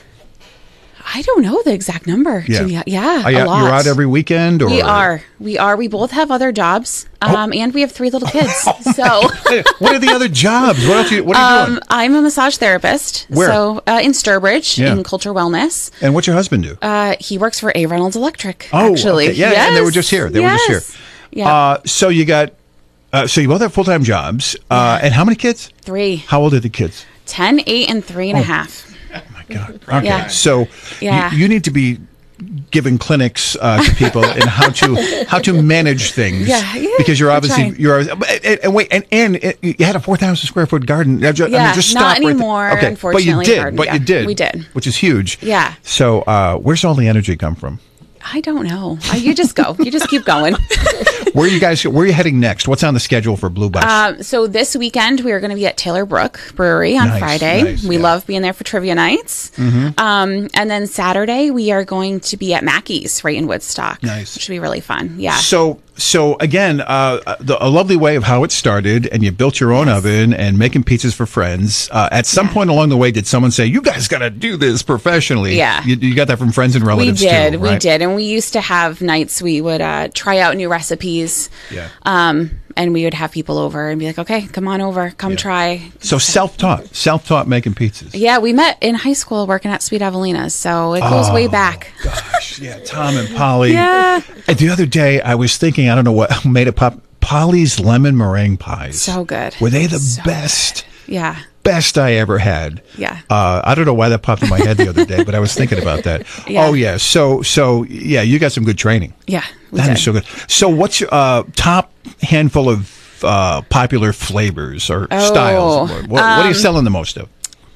I don't know the exact number. Yeah. To be, yeah. Are you, a lot. You're out every weekend, or We are. We are. We both have other jobs, um, and we have three little kids. So, What are the other jobs? What else? You, what are you um, doing? I'm a massage therapist. Where? So uh, in Sturbridge, Yeah. in Culture Wellness. And what's your husband do? Uh, he works for A. Reynolds Electric. Oh, actually, okay. Yeah, yes. and they were just here. They yes. were just here. Yeah. Uh, so you got, uh, so you both have full time jobs, uh, and how many kids? Three. How old are the kids? Ten, eight, and three and a Oh. half. Okay, Yeah. so Yeah. you, you need to be giving clinics uh, to people in how to how to manage things. Yeah, yeah, because you're we're obviously trying. you're and, and, and wait and and it, you had a four thousand square foot garden. I mean, Yeah, just not stop right there. anymore, Okay, but you unfortunately, did. garden, But yeah, you did. we did. which is huge. Yeah. So uh, where's all the energy come from? I don't know. Uh, You just go. You just keep going. Where are you guys? Where are you heading next? What's on the schedule for Blue Box? Um, so this weekend we are going to be at Taylor Brook Brewery on Nice, Friday. nice, we yeah. love being there for trivia nights. Mhm. Um, and then Saturday we are going to be at Mackey's right in Woodstock. Nice. Which should be really fun. Yeah. So, so again, uh, the, a lovely way of how it started, and you built your own oven and making pizzas for friends. Uh, at some point along the way, did someone say, "You guys got to do this professionally"? Yeah. you, you got that from friends and we relatives did. too, We right? did. And we used to have nights we would uh, try out new recipes. Yeah. Um, and we would have people over and be like, okay, come on over, come try. So self-taught, self-taught making pizzas. Yeah, we met in high school working at Sweet Evelina's, so it goes way Oh, back. Yeah, Tom and Polly. Yeah. And the other day, I was thinking, I don't know what made it pop. Polly's lemon meringue pies. So good. Were they the best? Yeah. Best I ever had. Yeah. Uh, I don't know why that popped in my head the other day, but I was thinking about that. Yeah. Oh yeah. So so yeah, you got some good training. Yeah. we That did. is so good. So what's your uh, top handful of uh, popular flavors or Oh, styles? What, what are you um, selling the most of?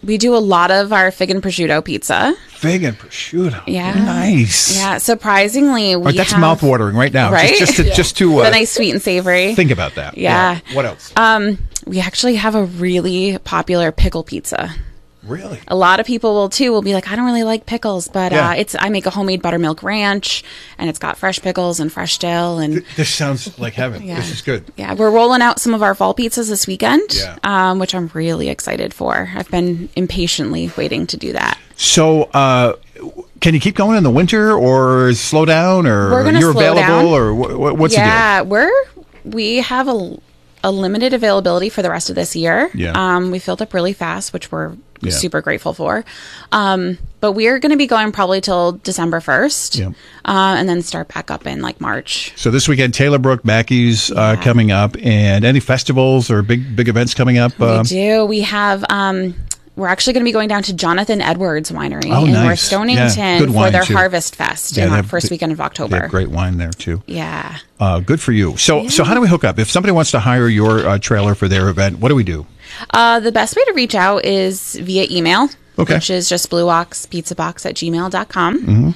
we do a lot of our fig and prosciutto pizza. Fig and prosciutto. Yeah. Nice. Yeah. Surprisingly, we Right, that's have, mouth-watering right now. Right? Just, just to, just to uh, the nice sweet and savory. think about that. Yeah. What else? Um, we actually have a really popular pickle pizza. Really? A lot of people will too will be like, I don't really like pickles, but Yeah. uh, it's I make a homemade buttermilk ranch, and it's got fresh pickles and fresh dill, and This sounds like heaven. Yeah. This is good. yeah, we're rolling out some of our fall pizzas this weekend, Yeah. um, which I'm really excited for. I've been impatiently waiting to do that. So, uh, can you keep going in the winter, or slow down, or We're gonna you're slow available, down. or wh- wh- what's yeah, we're we have a, a limited availability for the rest of this year. Yeah. Um, we filled up really fast, which we're Yeah. super grateful for. Um, but we're going to be going probably till December first, Yeah. uh, and then start back up in like March. the deal? So this weekend, Taylor Brook Mackey's uh, coming up, and any festivals or big big events coming up? We um, do. We have. Um, we're actually going to be going down to Jonathan Edwards Winery Oh, in nice. North Stonington Yeah, good for wine, their too. Harvest Fest Yeah, in they the have- first weekend of They October. have great wine there too. Yeah. Uh, good for you. So, so how do we hook up? If somebody wants to hire your uh, trailer for their event, what do we do? Uh, the best way to reach out is via email, Okay. which is just blueoxpizzabox at gmail dot com. Mm-hmm.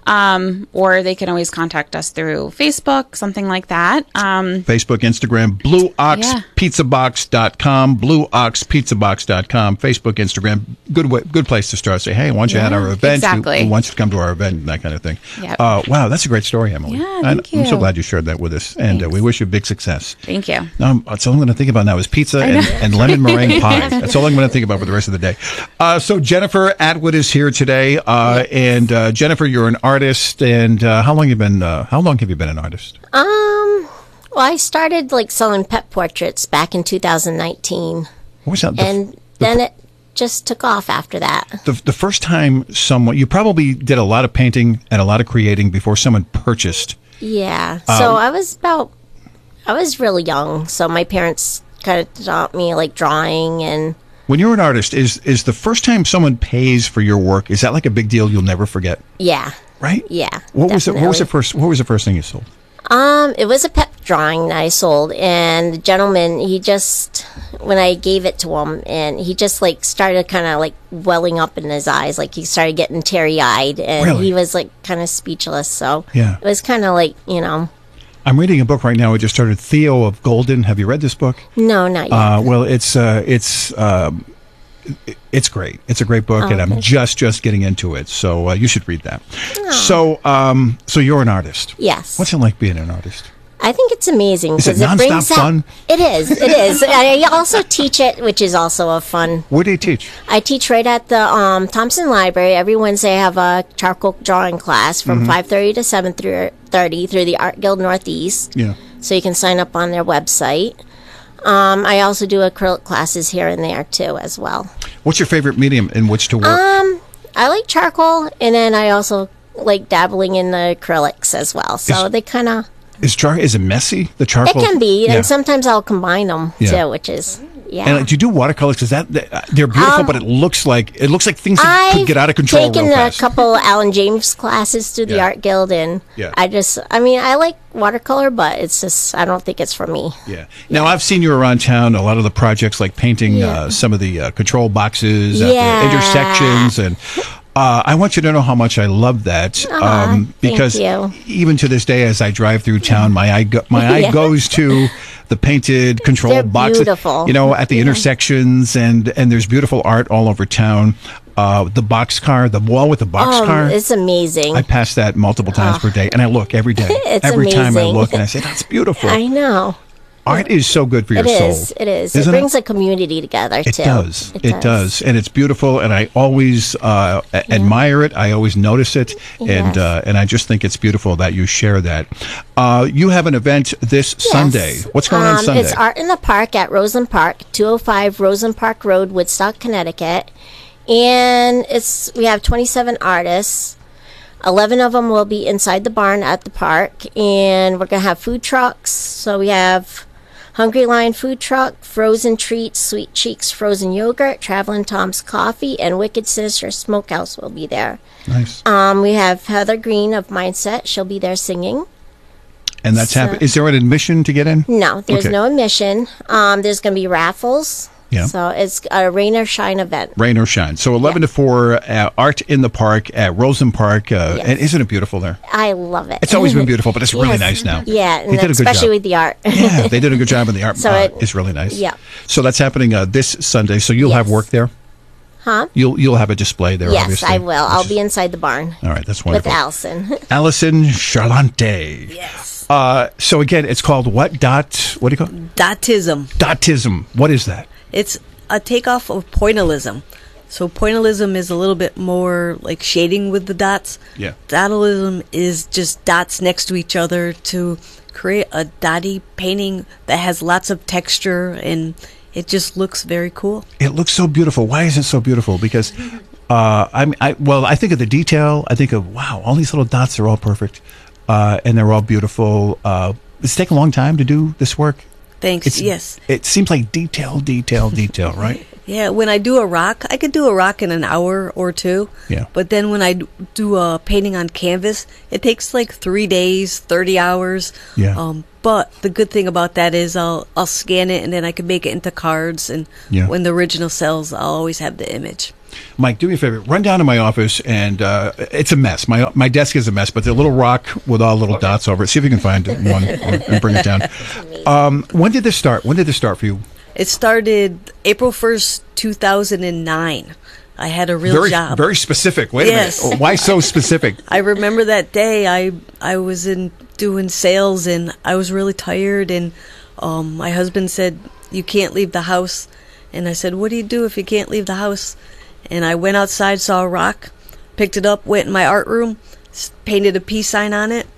Um, or they can always contact us through Facebook, something like that. Um, Facebook, Instagram, blue ox pizza box dot com, blue ox pizza box dot com, Facebook, Instagram. Good way, good place to start. Say, hey, why don't you Yeah, at our event? exactly. We, we want you to come to our event, and that kind of thing. Yep. Uh, wow, that's a great story, Emily. Yeah, And thank I'm so you. glad you shared that with us, and uh, we wish you big success. Thank you. Um, that's all I'm going to think about now is pizza I and, know. and lemon meringue pie. That's all I'm going to think about for the rest of the day. Uh, so Jennifer Atwood is here today, uh, and uh, Jennifer, you're an artist, and uh, how long you been? Uh, how long have you been an artist? Um, well, I started like selling pet portraits back in two thousand nineteen. What was that? The, And then it just took off after that. the, the first time someone, you probably did a lot of painting and a lot of creating before someone purchased. Yeah. Um, So I was about, I was really young. So my parents kind of taught me like drawing and When you're an artist, is is the first time someone pays for your work, is that like a big deal you'll never forget? yeah. Right? Yeah. What was it? What was the definitely. first? What was the first thing you sold? Um, it was a pet drawing that I sold, and the gentleman, he just, when I gave it to him, and he just like started kind of like welling up in his eyes, like he started getting teary eyed, and Really? he was like kind of speechless. So Yeah. it was kind of like, you know, I'm reading a book right now. I just started, Theo of Golden. Have you read this book? no, not yet. Uh, well, it's uh, it's um, it- it's great. It's a great book, Oh, and I'm okay. just just getting into it. So uh, you should read that. So um, so you're an artist. Yes. What's it like being an artist? I think it's amazing Is it because it, nonstop brings out. fun? It is. It is. I also teach it, which is also a fun. Where do you teach? I teach right at the um, Thompson Library. Every Wednesday, I have a charcoal drawing class from Mhm. five thirty to seven thirty through the Art Guild Northeast. Yeah. So you can sign up on their website. Um, I also do acrylic classes here and there too, as well. What's your favorite medium in which to work? Um, I like charcoal, and then I also like dabbling in the acrylics as well. So Is- they kind of. is char is it messy? The charcoal. It can be, Yeah. and sometimes I'll combine them Yeah. too, which is yeah. And like, do you do watercolors? Because that they're beautiful, Um, but it looks like it looks like things that could I've get out of control taken real a fast. couple Alan James classes through the Yeah. Art Guild, and Yeah. I just, I mean, I like watercolor, but it's just, I don't think it's for me. Yeah. Now I've seen you around town. A lot of the projects, like painting Yeah. uh, some of the uh, control boxes at Yeah. the intersections, and uh, I want you to know how much I love that. um, Aw, thank because you. even to this day, as I drive through town, my eye go- my eye Yeah. goes to the painted control They're boxes. beautiful. You know, at the Yeah. intersections, and and there's beautiful art all over town. Uh, the boxcar, the wall with the boxcar. Oh, it's amazing. I pass that multiple times Oh. per day, and I look every day. It's every time I amazing. look, and I say, "That's beautiful." I know. Art is so good for your It soul. is. It is. Isn't it brings a community together It too. does. It, does. And it's beautiful. And I always uh, a- admire it. I always notice it. And Yes. uh, and I just think it's beautiful that you share that. Uh, you have an event this Sunday. What's going on Um, Sunday? It's Art in the Park at Rosen Park, two oh five Rosen Park Road, Woodstock, Connecticut. And it's we have twenty-seven artists. eleven of them will be inside the barn at the park. And we're going to have food trucks. So we have Hungry Lion Food Truck, Frozen Treats, Sweet Cheeks Frozen Yogurt, Traveling Tom's Coffee, and Wicked Sinister Smokehouse will be there. Nice. Um, we have Heather Green of Mindset. She'll be there singing. And that's so- happening. Is there an admission to get in? No, there's Okay. no admission. Um, there's going to be raffles. Yeah. So it's a rain or shine event. Rain or shine. So eleven to four, uh, Art in the Park at Rosen Park. Uh, Yes. And isn't it beautiful there? I love it. It's always been beautiful, but it's really Yes. nice now. Yeah, They and did a good especially job. with the art. Yeah, they did a good job, and the art So uh, it- is really nice. Yeah. So that's happening uh, this Sunday. So you'll have work there? Huh? You'll you'll have a display there, Yes, obviously. I will. I'll be inside the barn. All right, that's With wonderful. Allison. Allison Charlante. Yes. Uh, so again, it's called what? Dot, what do you call it? Dotism. Dotism. What is that? It's a takeoff of pointillism. So pointillism is a little bit more like shading with the dots. Yeah. Dotillism is just dots next to each other to create a dotty painting that has lots of texture, and it just looks very cool. It looks so beautiful. Why is it so beautiful? Because, uh, I, I well, I think of the detail. I think of wow, all these little dots are all perfect, uh, and they're all beautiful. Uh, it's taken a long time to do this work. Thanks. It's, yes. It seems like detail, detail, detail, right? Yeah, when I do a rock, I could do a rock in an hour or two. Yeah. But then when I d- do a painting on canvas, it takes like three days, thirty hours. Yeah. Um, but the good thing about that is I'll I'll scan it and then I can make it into cards. And Yeah. when the original sells, I'll always have the image. Mike, do me a favor. Run down to my office, and uh, it's a mess. My my desk is a mess, but the little rock with all little dots over it. See if you can find one and bring it down. Um, when did this start? When did this start for you? It started April first, two thousand nine. I had a real very, job. very specific. Wait Yes. a minute. Why so specific? I remember that day I I was in doing sales and I was really tired, and um, my husband said, "You can't leave the house." And I said, "What do you do if you can't leave the house?" And I went outside, saw a rock, picked it up, went in my art room, s- painted a peace sign on it,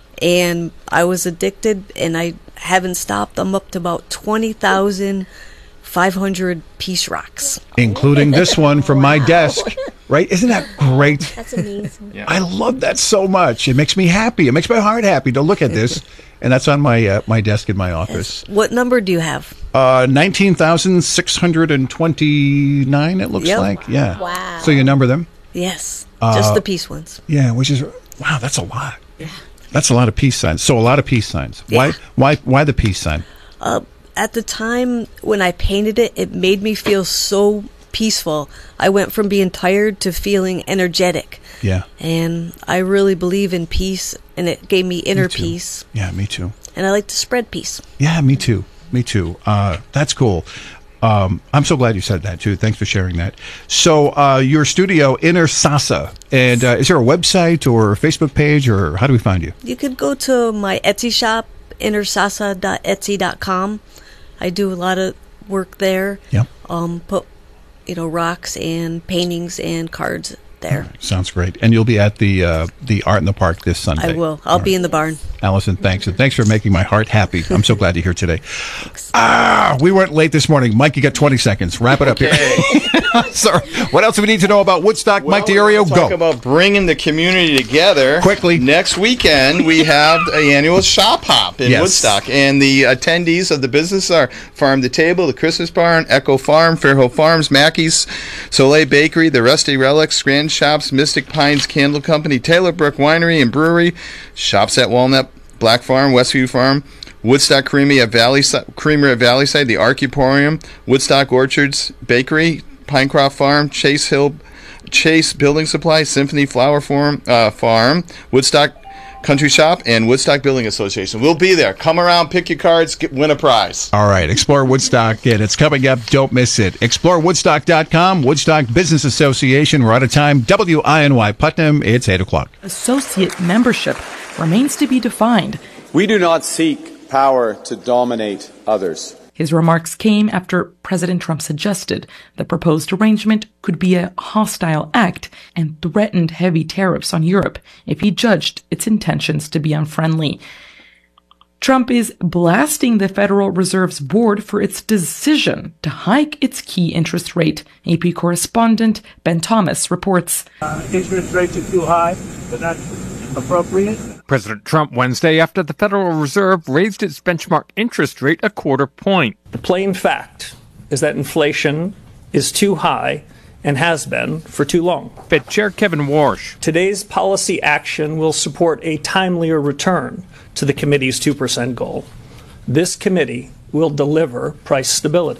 and I was addicted, and I haven't stopped. I'm up to about twenty thousand five hundred piece rocks. Including this one from my desk. Right? Isn't that great? That's amazing. I love that so much. It makes me happy. It makes my heart happy to look at this. And that's on my uh, my desk in my office. What number do you have? Uh, nineteen thousand six hundred twenty-nine, it looks Yep. like. Yeah. Wow. So you number them? Yes, Uh, just the peace ones. Yeah, which is, wow, that's a lot. That's a lot of peace signs. So a lot of peace signs. Why, why, why the peace sign? Uh, at the time when I painted it, it made me feel so peaceful. I went from being tired to feeling energetic. Yeah. And I really believe in peace, and it gave me inner too. peace. Yeah, me too. And I like to spread peace. Yeah, me too. Me too. Uh, that's cool. Um, I'm so glad you said that too. Thanks for sharing that. So, uh, your studio, Inner Sasa, and uh, is there a website or a Facebook page, or how do we find you? You could go to my Etsy shop, inner sasa dot etsy dot com. I do a lot of work there. Yep. Um, put, you know, rocks and paintings and cards there. Sounds great. And you'll be at the uh, the Art in the Park this Sunday. I will. I'll be in the barn. Allison, thanks. And thanks for making my heart happy. I'm so glad you're here today. Ah, we weren't late this morning. Mike, you got twenty seconds. Wrap it up here. Sorry. What else do we need to know about Woodstock? Mike DiRio, Talk go. about bringing the community together. Quickly. Next weekend, we have an annual shop hop in Yes. Woodstock. And the attendees of the business are Farm to Table, the Christmas Barn, Echo Farm, Fairhill Farms, Mackey's, Soleil Bakery, the Rusty Relics, Grand Shops, Mystic Pines Candle Company, Taylor Brook Winery and Brewery, Shops at Walnut, Black Farm, Westview Farm, Woodstock Creamery at Valley Creamer at Valleyside, the Archiporium, Woodstock Orchards Bakery, Pinecroft Farm, Chase Hill, Chase Building Supply, Symphony Flower Farm, uh, Farm, Woodstock Country Shop, and Woodstock Building Association. We'll be there. Come around, pick your cards, get, win a prize. All right, Explore Woodstock, and it's coming up. Don't miss it. explore woodstock dot com, Woodstock Business Association. We're out of time. W I N Y Putnam, it's eight o'clock. Associate membership remains to be defined. We do not seek power to dominate others. His remarks came after President Trump suggested the proposed arrangement could be a hostile act and threatened heavy tariffs on Europe if he judged its intentions to be unfriendly. Trump is blasting the Federal Reserve's board for its decision to hike its key interest rate. A P correspondent Ben Thomas reports. Uh, interest rates are too high. They're not appropriate. President Trump Wednesday after the Federal Reserve raised its benchmark interest rate a quarter point. The plain fact is that inflation is too high and has been for too long. Fed Chair Kevin Warsh. Today's policy action will support a timelier return to the committee's two percent goal. This committee will deliver price stability.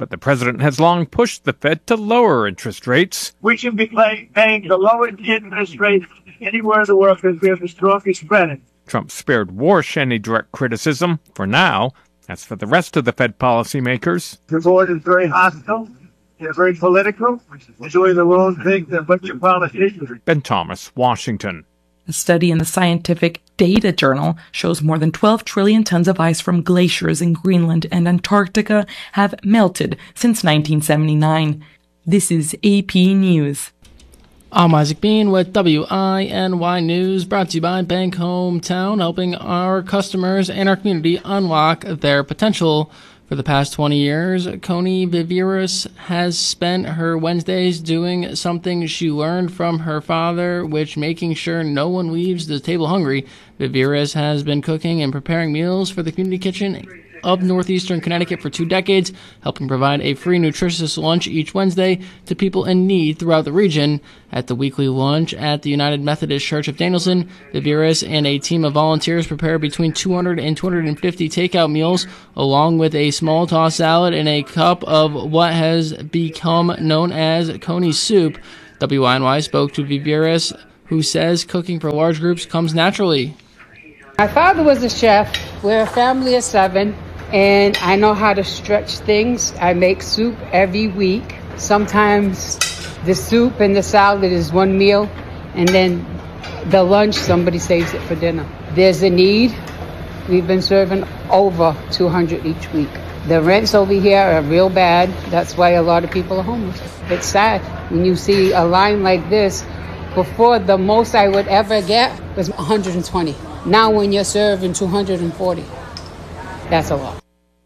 But the president has long pushed the Fed to lower interest rates. We should be pay- paying the lowest interest rate anywhere in the world because we have the strongest credit. Trump spared Warsh any direct criticism for now. As for the rest of the Fed policymakers, The board is very hostile. They're very political. They're doing the wrong thing. They're a bunch of politicians. Ben Thomas, Washington. A study in the scientific Data Journal shows more than twelve trillion tons of ice from glaciers in Greenland and Antarctica have melted since nineteen seventy-nine. This is A P News. I'm Isaac Bean with W I N Y News, brought to you by Bank Hometown, helping our customers and our community unlock their potential. For the past twenty years, Coney Viveris has spent her Wednesdays doing something she learned from her father, which making sure no one leaves the table hungry. Viveris has been cooking and preparing meals for the community kitchen of northeastern Connecticut for two decades, helping provide a free nutritious lunch each Wednesday to people in need throughout the region. At the weekly lunch at the United Methodist Church of Danielson, Viveris and a team of volunteers prepare between two hundred and two hundred fifty takeout meals, along with a small tossed salad and a cup of what has become known as Coney soup. W I N Y spoke to Viveris, who says cooking for large groups comes naturally. My father was a chef. We're a family of seven, and I know how to stretch things. I make soup every week. Sometimes the soup and the salad is one meal, and then the lunch, somebody saves it for dinner. There's a need. We've been serving over two hundred each week. The rents over here are real bad. That's why a lot of people are homeless. It's sad when you see a line like this. Before, the most I would ever get was one hundred twenty. Now when you're serving two hundred forty, that's a lot.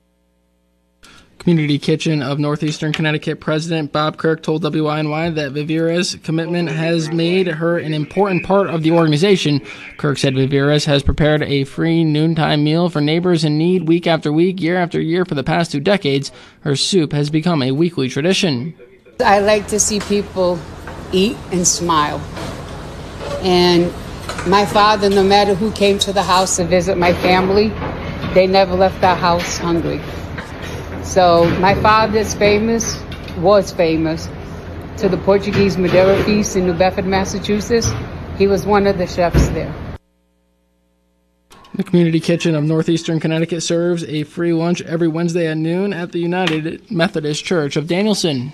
Community Kitchen of Northeastern Connecticut President Bob Kirk told W I N Y that Viveris' commitment has made her an important part of the organization. Kirk said Viveris has prepared a free noontime meal for neighbors in need week after week, year after year for the past two decades. Her soup has become a weekly tradition. I like to see people eat and smile. And my father, no matter who came to the house to visit my family, they never left our house hungry. So my father's famous, was famous, to the Portuguese Madeira Feast in New Bedford, Massachusetts. He was one of the chefs there. The Community Kitchen of Northeastern Connecticut serves a free lunch every Wednesday at noon at the United Methodist Church of Danielson.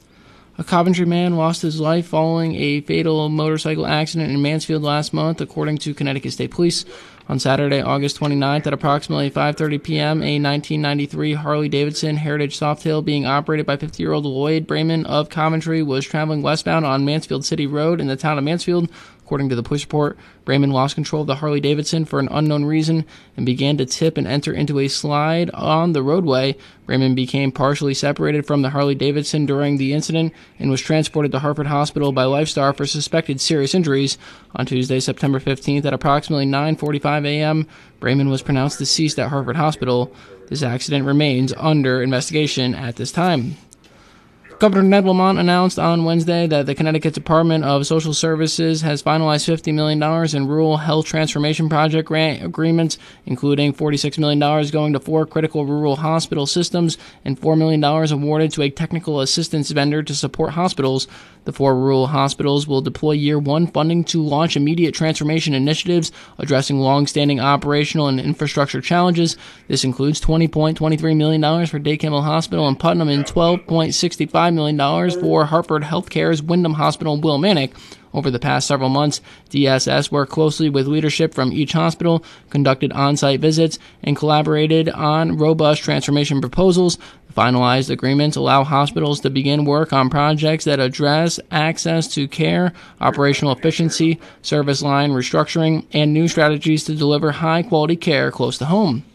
A Coventry man lost his life following a fatal motorcycle accident in Mansfield last month, according to Connecticut State Police. On Saturday, August twenty-ninth, at approximately five thirty p.m., a nineteen ninety-three Harley-Davidson Heritage Softail being operated by fifty-year-old Lloyd Brayman of Coventry was traveling westbound on Mansfield City Road in the town of Mansfield. According to the police report, Brayman lost control of the Harley-Davidson for an unknown reason and began to tip and enter into a slide on the roadway. Brayman became partially separated from the Harley-Davidson during the incident and was transported to Hartford Hospital by Lifestar for suspected serious injuries. On Tuesday, September fifteenth, at approximately nine forty-five a.m., Brayman was pronounced deceased at Hartford Hospital. This accident remains under investigation at this time. Governor Ned Lamont announced on Wednesday that the Connecticut Department of Social Services has finalized fifty million dollars in Rural Health Transformation Project grant agreements, including forty-six million dollars going to four critical rural hospital systems and four million dollars awarded to a technical assistance vendor to support hospitals. The four rural hospitals will deploy year one funding to launch immediate transformation initiatives addressing long-standing operational and infrastructure challenges. This includes twenty point two three million dollars for Day Kimmel Hospital in Putnam and twelve point six five million dollars for Hartford Healthcare's Wyndham Hospital in Willimantic. Over the past several months, D S S worked closely with leadership from each hospital, conducted on-site visits, and collaborated on robust transformation proposals. The finalized agreements allow hospitals to begin work on projects that address access to care, operational efficiency, service line restructuring, and new strategies to deliver high-quality care close to home.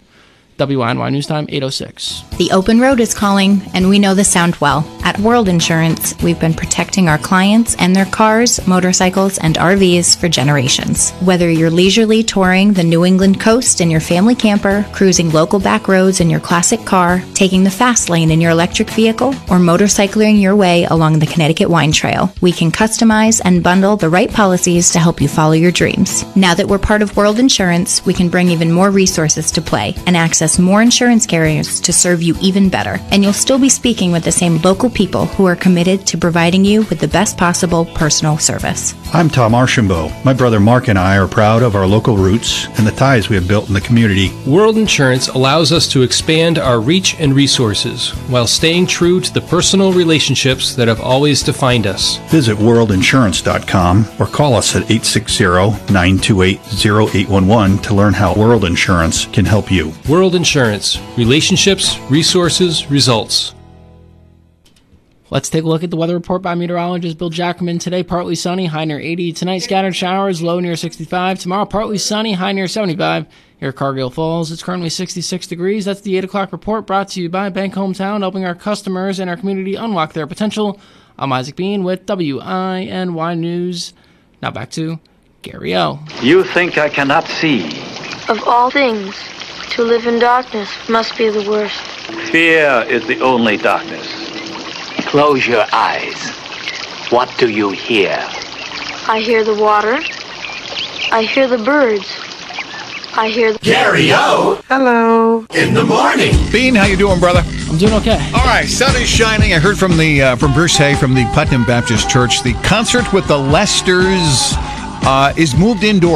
W I N Y News Time, eight oh six. The open road is calling, and we know the sound well. At World Insurance, we've been protecting our clients and their cars, motorcycles, and R Vs for generations. Whether you're leisurely touring the New England coast in your family camper, cruising local back roads in your classic car, taking the fast lane in your electric vehicle, or motorcycling your way along the Connecticut Wine Trail, we can customize and bundle the right policies to help you follow your dreams. Now that we're part of World Insurance, we can bring even more resources to play and access access more insurance carriers to serve you even better, and you'll still be speaking with the same local people who are committed to providing you with the best possible personal service. I'm Tom Archambault. My brother Mark and I are proud of our local roots and the ties we have built in the community. World Insurance allows us to expand our reach and resources while staying true to the personal relationships that have always defined us. Visit world insurance dot com or call us at eight six zero, nine two eight, zero eight one one to learn how World Insurance can help you. World Insurance. Relationships, resources, results. Let's take a look at the weather report by meteorologist Bill Jackman. Today, partly sunny, high near eighty. Tonight, scattered showers, low near sixty-five. Tomorrow, partly sunny, high near seventy-five. Here at Cargill Falls, it's currently sixty-six degrees. That's the eight o'clock report brought to you by Bank Hometown, helping our customers and our community unlock their potential. I'm Isaac Bean with W I N Y News. Now back to Gary O. You think I cannot see? Of all things, to live in darkness must be the worst. Fear is the only darkness. Close your eyes. What do you hear? I hear the water. I hear the birds. I hear the... Gary O. Hello. In the morning. Bean, how you doing, brother? I'm doing okay. All right, sun is shining. I heard from the uh, from Bruce Hay from the Putnam Baptist Church. The concert with the Lesters uh, is moved indoors.